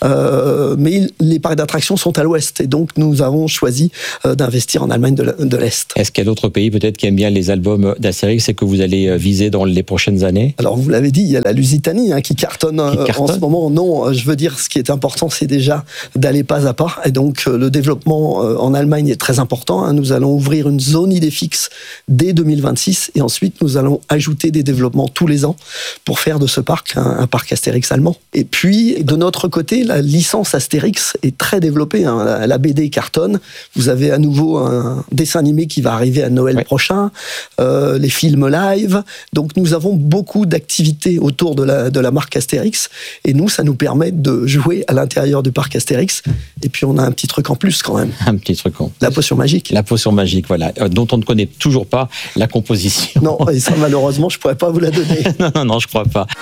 Mais les parcs d'attractions sont à l'ouest et donc nous avons choisi d'investir en Allemagne de l'Est. Est-ce qu'il y a d'autres pays peut-être qui aiment bien les albums d'Astérix et que vous allez viser dans les prochaines années? Alors vous l'avez dit, il y a la Lusitanie qui cartonne en ce moment. Non, je veux dire, ce qui est important, c'est déjà d'aller pas à pas. Et donc le développement en Allemagne est très important. Nous allons ouvrir une zone idée fixe dès 2026 et ensuite nous allons ajouter des développements tous les ans pour faire de ce parc un parc Astérix allemand. Et puis de notre côté, la licence Astérix est très développée. La BD cartonne. Vous avez à nouveau un dessin animé qui va arriver à Noël prochain, les films live. Donc nous avons beaucoup d'activités autour de la marque Astérix. Et nous, ça nous permet de jouer à l'intérieur du parc Astérix. Et puis on a un petit truc en plus quand même. Un petit truc en plus. La potion magique. La potion magique, voilà. Dont on ne connaît toujours pas la composition. Non, et ça malheureusement, je ne pourrais pas vous la donner. Non, je ne crois pas.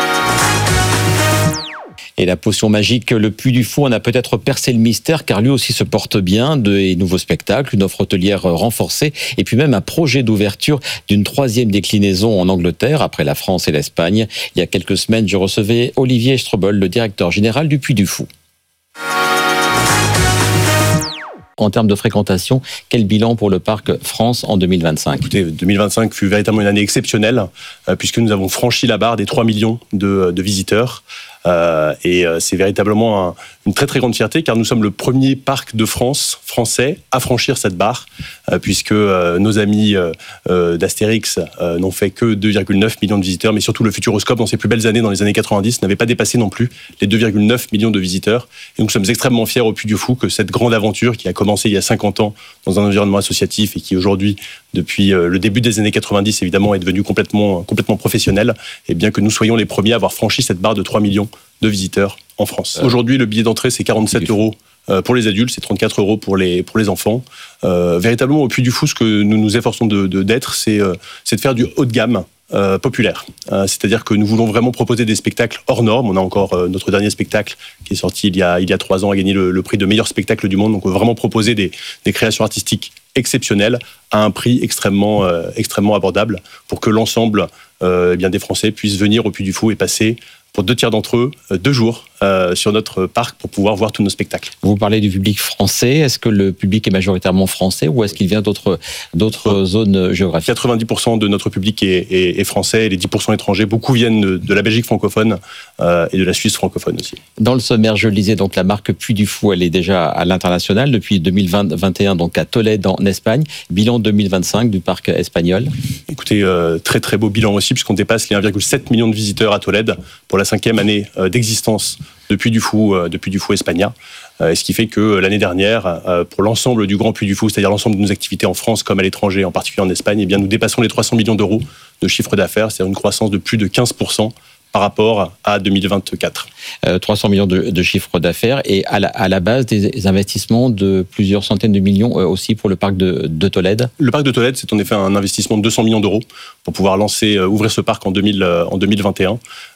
Et la potion magique, le Puy du Fou, on a peut-être percé le mystère, car lui aussi se porte bien, de nouveaux spectacles, une offre hôtelière renforcée, et puis même un projet d'ouverture d'une 3e déclinaison en Angleterre, après la France et l'Espagne. Il y a quelques semaines, je recevais Olivier Strobel, le directeur général du Puy du Fou. En termes de fréquentation, quel bilan pour le parc France en 2025? Écoutez, 2025 fut véritablement une année exceptionnelle, puisque nous avons franchi la barre des 3 millions de visiteurs. Et c'est véritablement une très très grande fierté, car nous sommes le premier parc de France français à franchir cette barre, puisque nos amis d'Astérix n'ont fait que 2,9 millions de visiteurs, mais surtout le Futuroscope, dans ses plus belles années, dans les années 90, n'avait pas dépassé non plus les 2,9 millions de visiteurs. Et nous sommes extrêmement fiers au Puy du Fou que cette grande aventure qui a commencé il y a 50 ans dans un environnement associatif et qui aujourd'hui, depuis le début des années 90, évidemment, est devenue complètement professionnelle, et bien que nous soyons les premiers à avoir franchi cette barre de 3 millions de visiteurs en France. Aujourd'hui, le billet d'entrée, c'est 47 € pour les adultes, c'est 34 € pour les enfants. Véritablement, au Puy du Fou, ce que nous nous efforçons d'être, c'est de faire du haut de gamme populaire. C'est-à-dire que nous voulons vraiment proposer des spectacles hors normes. On a encore notre dernier spectacle qui est sorti il y a 3 ans, a gagné le prix de meilleur spectacle du monde. Donc on veut vraiment proposer des créations artistiques exceptionnelles à un prix extrêmement abordable pour que l'ensemble des Français puissent venir au Puy du Fou et passer, pour 2 tiers d'entre eux, 2 jours sur notre parc pour pouvoir voir tous nos spectacles. Vous parlez du public français. Est-ce que le public est majoritairement français ou est-ce qu'il vient d'autres zones géographiques? 90% de notre public est français et les 10% étrangers. Beaucoup viennent de la Belgique francophone et de la Suisse francophone aussi. Dans le sommaire, je le disais, donc la marque Puy du Fou, elle est déjà à l'international depuis 2021, donc à Tolède en Espagne. Bilan 2025 du parc espagnol. Écoutez, très très beau bilan aussi, puisqu'on dépasse les 1,7 million de visiteurs à Tolède pour la 5e année d'existence de Puy du Fou Espagna. Ce qui fait que l'année dernière, pour l'ensemble du Grand Puy du Fou, c'est-à-dire l'ensemble de nos activités en France comme à l'étranger, en particulier en Espagne, eh bien, nous dépassons les 300 millions d'euros de chiffre d'affaires, c'est-à-dire une croissance de plus de 15% par rapport à 2024. 300 millions de chiffre d'affaires et à la base des investissements de plusieurs centaines de millions aussi pour le parc de Tolède. Le parc de Tolède, c'est en effet un investissement de 200 millions d'euros pour pouvoir ouvrir ce parc en 2021.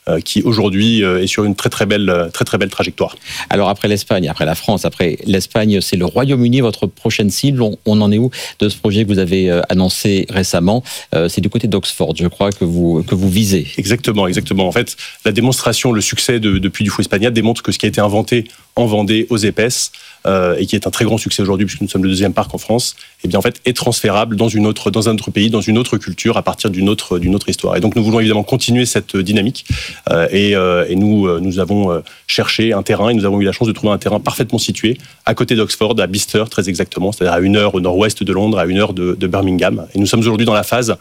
qui aujourd'hui est sur une très belle trajectoire. Alors après l'Espagne, après la France, après l'Espagne, c'est le Royaume-Uni, votre prochaine cible. On en est où de ce projet que vous avez annoncé récemment? C'est du côté d'Oxford, je crois, que vous visez. Exactement. En fait, la démonstration, le succès de Puy du Fou Espagnat démontre que ce qui a été inventé en Vendée, aux Épaisses, et qui est un très grand succès aujourd'hui, puisque nous sommes le deuxième parc en France, eh bien en fait est transférable dans un autre pays, dans une autre culture, à partir d'une autre histoire. Et donc nous voulons évidemment continuer cette dynamique, et nous avons cherché un terrain, et nous avons eu la chance de trouver un terrain parfaitement situé à côté d'Oxford, à Bicester très exactement, c'est-à-dire à 1 heure au nord-ouest de Londres, à 1 heure de Birmingham. Et nous sommes aujourd'hui dans la phase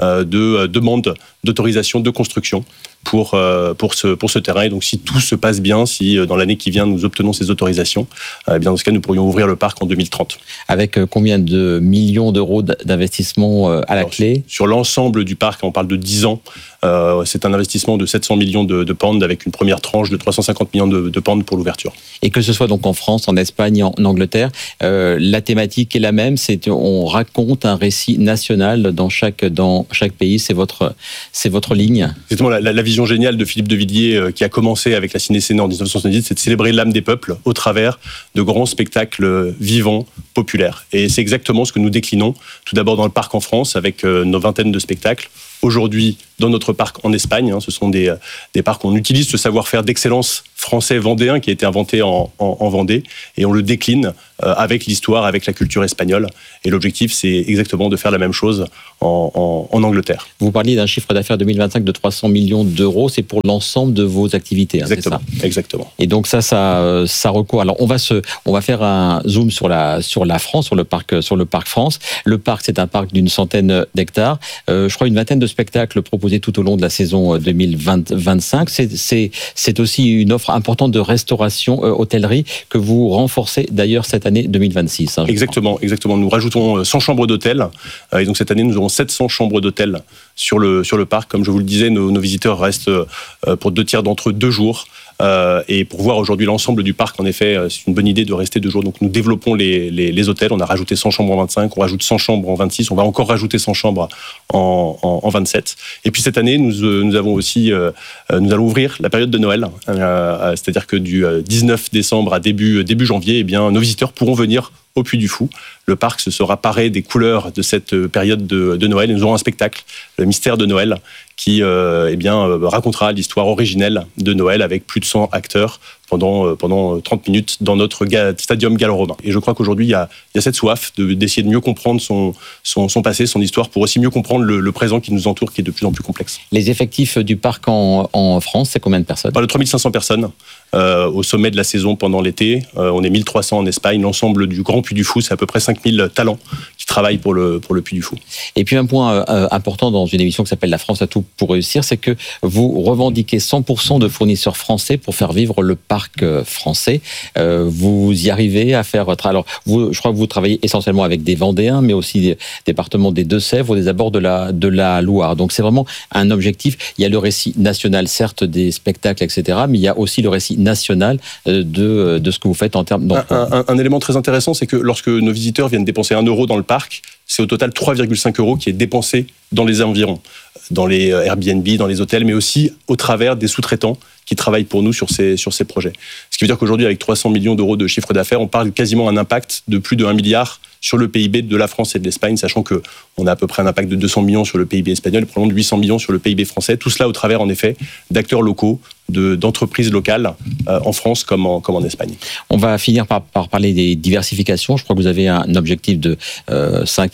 de demande d'autorisation de construction pour ce terrain. Et donc, si tout se passe bien, si dans l'année qui vient, nous obtenons ces autorisations, eh bien, dans ce cas, nous pourrions ouvrir le parc en 2030. Avec combien de millions d'euros d'investissement à la clé? Sur l'ensemble du parc, on parle de 10 ans. C'est un investissement de 700 millions de pounds avec une première tranche de 350 millions de pounds pour l'ouverture. Et que ce soit donc en France, en Espagne, en Angleterre, la thématique est la même. On raconte un récit national dans chaque pays. C'est votre ligne. Exactement. La vision géniale de Philippe de Villiers, qui a commencé avec la Ciné-Scénée en 1970, c'est de célébrer l'âme des peuples au travers de grands spectacles vivants, populaires. Et c'est exactement ce que nous déclinons, tout d'abord dans le parc en France, avec nos vingtaines de spectacles. Aujourd'hui, dans notre parc en Espagne, ce sont des parcs où on utilise ce savoir-faire d'excellence français vendéen qui a été inventé en Vendée, et on le décline avec l'histoire, avec la culture espagnole. Et l'objectif, c'est exactement de faire la même chose en Angleterre. Vous parliez d'un chiffre d'affaires 2025 de 300 millions d'euros, c'est pour l'ensemble de vos activités. Exactement, c'est ça? Exactement. Et donc ça recourt. Alors on va faire un zoom sur la France, sur le parc France. Le parc, c'est un parc d'une centaine d'hectares. Je crois une vingtaine de spectacles proposés tout au long de la saison 2025. C'est aussi une offre importante de restauration, hôtellerie, que vous renforcez d'ailleurs cette année 2026. Exactement. Nous rajoutons 100 chambres d'hôtel. Et donc cette année, nous aurons 700 chambres d'hôtel sur le parc. Comme je vous le disais, nos visiteurs restent pour 2 tiers d'entre eux 2 jours. Et pour voir aujourd'hui l'ensemble du parc, en effet, c'est une bonne idée de rester 2 jours. Donc nous développons les hôtels. On a rajouté 100 chambres en 25, on rajoute 100 chambres en 26, on va encore rajouter 100 chambres en 27. Et puis cette année, nous allons ouvrir la période de Noël. C'est-à-dire que du 19 décembre à début janvier, eh bien, nos visiteurs pourront venir au Puy du Fou. Le parc se sera paré des couleurs de cette période de Noël. Nous aurons un spectacle, le Mystère de Noël, qui racontera l'histoire originelle de Noël avec plus de 100 acteurs pendant 30 minutes dans notre stadium gallo-romain. Et je crois qu'aujourd'hui, il y a cette soif d'essayer de mieux comprendre son passé, son histoire, pour aussi mieux comprendre le présent qui nous entoure, qui est de plus en plus complexe. Les effectifs du parc en France, c'est combien de personnes? On parle de 3500 personnes au sommet de la saison pendant l'été. On est 1300 en Espagne. L'ensemble du Grand Puy du Fou, c'est à peu près 5000 talents qui travaillent pour le Puy du Fou. Et puis un point important dans une émission qui s'appelle La France a tout pour réussir, c'est que vous revendiquez 100% de fournisseurs français pour faire vivre le parc français. Vous y arrivez à faire... Alors, je crois que vous travaillez essentiellement avec des Vendéens, mais aussi des départements des Deux-Sèvres, des abords de la Loire. Donc c'est vraiment un objectif. Il y a le récit national, certes, des spectacles, etc., mais il y a aussi le récit national de ce que vous faites en termes d'emploi. Un élément très intéressant, c'est que lorsque nos visiteurs viennent dépenser 1 euro dans le parc, c'est au total 3,5 euros qui est dépensé dans les environs, dans les Airbnb, dans les hôtels, mais aussi au travers des sous-traitants qui travaillent pour nous sur ces projets. Ce qui veut dire qu'aujourd'hui, avec 300 millions d'euros de chiffre d'affaires, on parle quasiment d'un impact de plus de 1 milliard sur le PIB de la France et de l'Espagne, sachant qu'on a à peu près un impact de 200 millions sur le PIB espagnol et probablement de 800 millions sur le PIB français. Tout cela au travers, en effet, d'acteurs locaux, d'entreprises locales en France comme en Espagne. On va finir par parler des diversifications. Je crois que vous avez un objectif de 5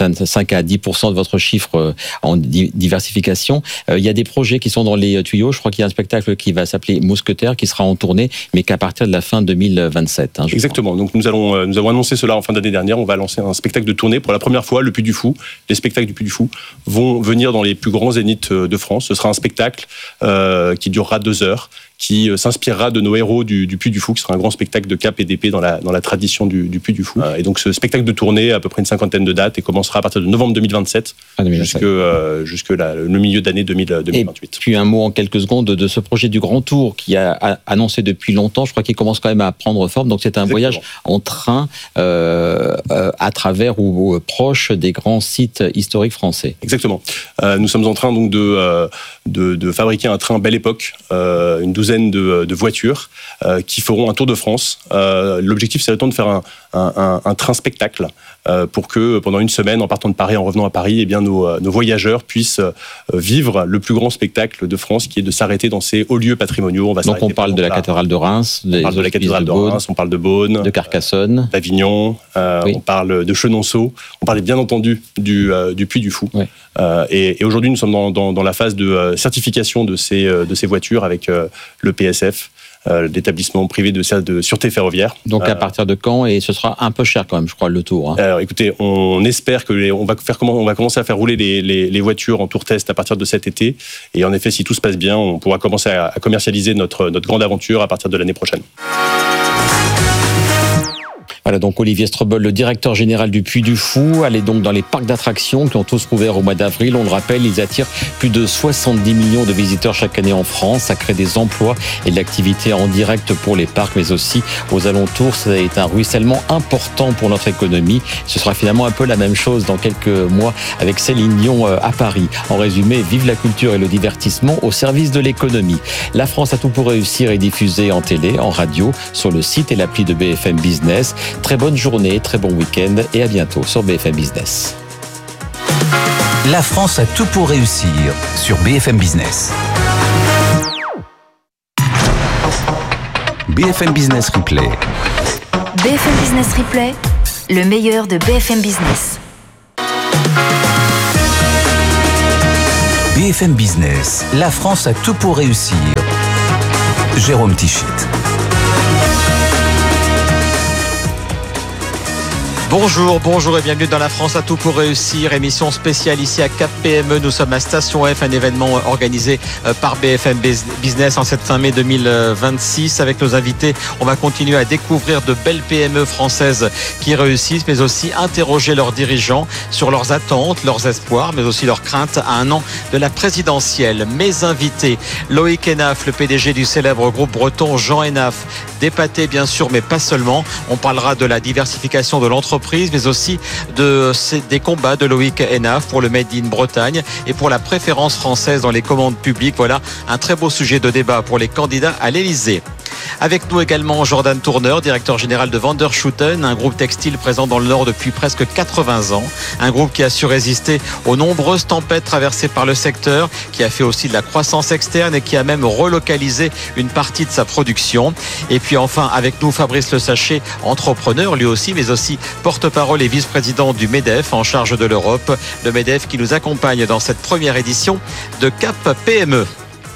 à 10% de votre chiffre en diversification. Il y a des projets qui sont dans les tuyaux. Je crois qu'il y a un spectacle qui va s'appeler Mousquetaire, qui sera en tournée, mais qu'à partir de la fin 2027. Exactement. Crois. Donc nous avons annoncé cela en fin d'année dernière. On va lancer un spectacle de tournée pour la première fois, le Puy du Fou. Les spectacles du Puy du Fou vont venir dans les plus grands zéniths de France. Ce sera un spectacle qui durera 2 heures, qui s'inspirera de nos héros du Puy du Fou, qui sera un grand spectacle de cap et d'épée dans la tradition du Puy du Fou. Et donc ce spectacle de tournée a à peu près une 50aine de dates et commencera à partir de novembre 2027 jusque le milieu d'année 2028. Et puis un mot en quelques secondes de ce projet du Grand Tour qui a annoncé depuis longtemps. Je crois qu'il commence quand même à prendre forme. Donc c'est un voyage en train à travers ou proche des grands sites historiques français. Exactement. Nous sommes en train donc de fabriquer un train Belle Époque, une douzaine de voitures qui feront un tour de France. L'objectif, c'est de faire un train spectacle pour que pendant une semaine, en partant de Paris, en revenant à Paris, eh bien nos voyageurs puissent vivre le plus grand spectacle de France, qui est de s'arrêter dans ces hauts lieux patrimoniaux. Donc on parle de la cathédrale de Reims, on parle de la cathédrale de Reims, on parle de Beaune, de Carcassonne, d'Avignon, on parle de Chenonceau, on parle bien entendu du Puy du Fou. Oui. Et aujourd'hui, nous sommes dans la phase de certification de ces voitures avec le PSF, l'établissement privé de sûreté ferroviaire. Donc à partir de quand? Et ce sera un peu cher quand même, je crois, le tour. Hein. Alors écoutez, on espère que on va commencer à faire rouler les voitures en tour test à partir de cet été. Et en effet, si tout se passe bien, on pourra commencer à commercialiser notre grande aventure à partir de l'année prochaine. Voilà donc Olivier Strobel, le directeur général du Puy du Fou. Allez donc dans les parcs d'attractions qui ont tous rouvert au mois d'avril. On le rappelle, ils attirent plus de 70 millions de visiteurs chaque année en France. Ça crée des emplois et de l'activité en direct pour les parcs, mais aussi aux alentours. Ça a été un ruissellement important pour notre économie. Ce sera finalement un peu la même chose dans quelques mois avec Céline Dion à Paris. En résumé, vive la culture et le divertissement au service de l'économie. La France a tout pour réussir est diffusée en télé, en radio, sur le site et l'appli de BFM Business. Très bonne journée, très bon week-end et à bientôt sur BFM Business. La France a tout pour réussir sur BFM Business. BFM Business Replay. BFM Business Replay, le meilleur de BFM Business. BFM Business, la France a tout pour réussir. Jérôme Tichit. Bonjour et bienvenue dans La France a tout pour réussir, émission spéciale ici à Cap PME. Nous sommes à Station F, un événement organisé par BFM Business en cette fin mai 2026. Avec nos invités, on va continuer à découvrir de belles PME françaises qui réussissent, mais aussi interroger leurs dirigeants sur leurs attentes, leurs espoirs, mais aussi leurs craintes à un an de la présidentielle. Mes invités, Loïc Hénaf, le PDG du célèbre groupe breton Jean Hénaf, d'épater bien sûr, mais pas seulement. On parlera de la diversification de l'entreprise, mais aussi des combats de Loïc Hénaf pour le Made in Bretagne et pour la préférence française dans les commandes publiques. Voilà un très beau sujet de débat pour les candidats à l'Élysée. Avec nous également Jordan Tourneur, directeur général de Vanderschutten, un groupe textile présent dans le Nord depuis presque 80 ans. Un groupe qui a su résister aux nombreuses tempêtes traversées par le secteur, qui a fait aussi de la croissance externe et qui a même relocalisé une partie de sa production. Et puis enfin avec nous Fabrice Le Sachet, entrepreneur lui aussi, mais aussi porte-parole et vice-président du MEDEF en charge de l'Europe. Le MEDEF qui nous accompagne dans cette première édition de Cap PME.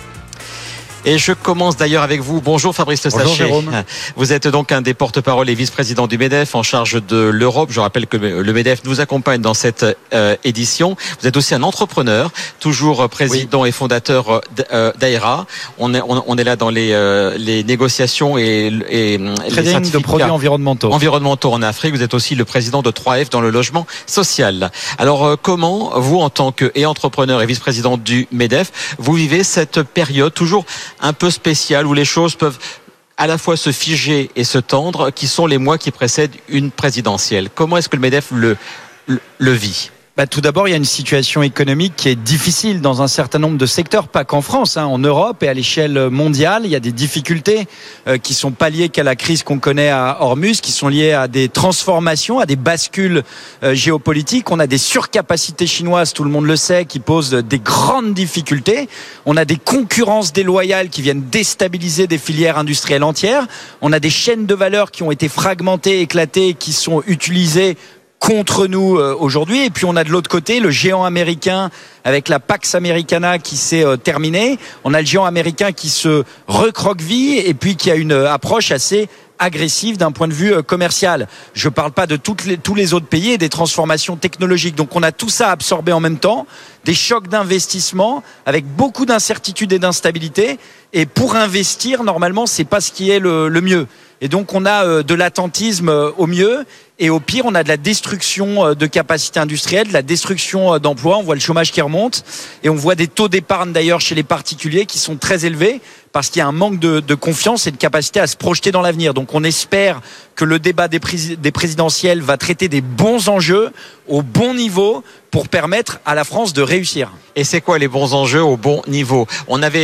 Et je commence d'ailleurs avec vous. Bonjour Fabrice Le Sachet. Bonjour Jérôme. Vous êtes donc un des porte-parole et vice-président du MEDEF en charge de l'Europe. Je rappelle que le MEDEF nous accompagne dans cette édition. Vous êtes aussi un entrepreneur, toujours président et fondateur d'AERA. On est là dans les négociations et les certificats de produits environnementaux en Afrique. Vous êtes aussi le président de 3F dans le logement social. Alors comment vous, en tant qu'entrepreneur et vice-président du MEDEF, vous vivez cette période toujours un peu spécial où les choses peuvent à la fois se figer et se tendre, qui sont les mois qui précèdent une présidentielle? Comment est-ce que le MEDEF le vit? Tout d'abord, il y a une situation économique qui est difficile dans un certain nombre de secteurs, pas qu'en France, en Europe et à l'échelle mondiale. Il y a des difficultés qui sont pas liées qu'à la crise qu'on connaît à Hormuz, qui sont liées à des transformations, à des bascules géopolitiques. On a des surcapacités chinoises, tout le monde le sait, qui posent des grandes difficultés. On a des concurrences déloyales qui viennent déstabiliser des filières industrielles entières. On a des chaînes de valeur qui ont été fragmentées, éclatées, qui sont utilisées contre nous aujourd'hui. Et puis on a de l'autre côté le géant américain avec la Pax Americana qui s'est terminée. On a le géant américain qui se recroqueville et puis qui a une approche assez agressive d'un point de vue commercial. Je ne parle pas de tous les autres pays et des transformations technologiques. Donc on a tout ça absorbé en même temps, des chocs d'investissement avec beaucoup d'incertitudes et d'instabilité. Et pour investir, normalement, c'est pas ce qui est le mieux. Et donc on a de l'attentisme au mieux. Et au pire, on a de la destruction de capacités industrielles, de la destruction d'emplois. On voit le chômage qui remonte et on voit des taux d'épargne d'ailleurs chez les particuliers qui sont très élevés parce qu'il y a un manque de confiance et de capacité à se projeter dans l'avenir. Donc on espère que le débat des présidentielles va traiter des bons enjeux au bon niveau pour permettre à la France de réussir. Et c'est quoi les bons enjeux au bon niveau ? On avait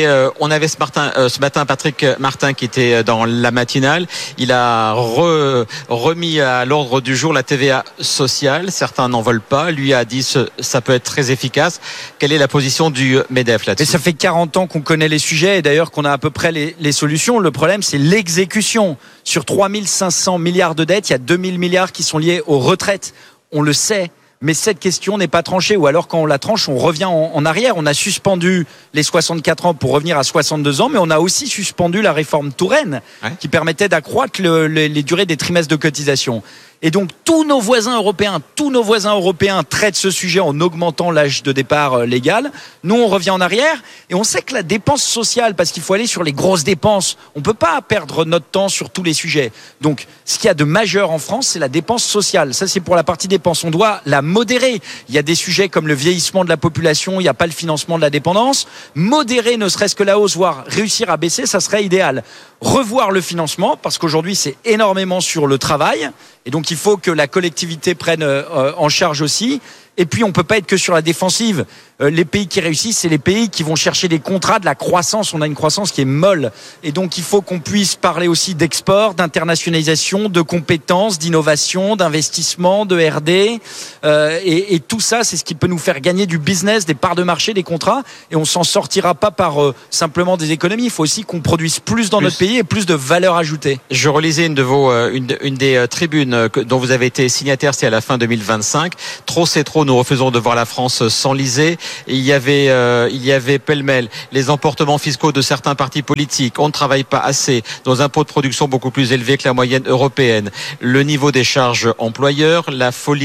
ce matin Patrick Martin qui était dans la matinale. Il a remis à l'ordre du jour la TVA sociale. Certains n'en veulent pas. Lui a dit ça peut être très efficace. Quelle est la position du MEDEF là-dessus ? Et ça fait 40 ans qu'on connaît les sujets et d'ailleurs qu'on a à peu près les solutions. Le problème, c'est l'exécution. Sur 3 500 milliards de dettes, il y a 2 000 milliards qui sont liés aux retraites. On le sait. Mais cette question n'est pas tranchée, ou alors quand on la tranche, on revient en arrière. On a suspendu les 64 ans pour revenir à 62 ans, mais on a aussi suspendu la réforme Touraine, qui permettait d'accroître les durées des trimestres de cotisation. Et donc tous nos voisins européens traitent ce sujet en augmentant l'âge de départ légal. Nous, on revient en arrière et on sait que la dépense sociale, parce qu'il faut aller sur les grosses dépenses, on peut pas perdre notre temps sur tous les sujets. Donc ce qu'il y a de majeur en France, c'est la dépense sociale. Ça, c'est pour la partie dépenses. On doit la modérer. Il y a des sujets comme le vieillissement de la population, il n'y a pas le financement de la dépendance. Modérer ne serait-ce que la hausse, voire réussir à baisser, ça serait idéal. Revoir le financement, parce qu'aujourd'hui, c'est énormément sur le travail. Et donc, il faut que la collectivité prenne en charge aussi. Et puis, on ne peut pas être que sur la défensive. Les pays qui réussissent, c'est les pays qui vont chercher des contrats, de la croissance. On a une croissance qui est molle. Et donc, il faut qu'on puisse parler aussi d'export, d'internationalisation, de compétences, d'innovation, d'investissement, de R&D. Et tout ça, c'est ce qui peut nous faire gagner du business, des parts de marché, des contrats. Et on s'en sortira pas par simplement des économies. Il faut aussi qu'on produise plus dans notre pays et plus de valeur ajoutée. Je relisais une des tribunes dont vous avez été signataire, c'est à la fin 2025. Trop c'est trop, nous refusons de voir la France s'enliser. Et il y avait pêle-mêle les emportements fiscaux de certains partis politiques. On ne travaille pas assez, nos impôts de production beaucoup plus élevés que la moyenne européenne, le niveau des charges employeurs, la folie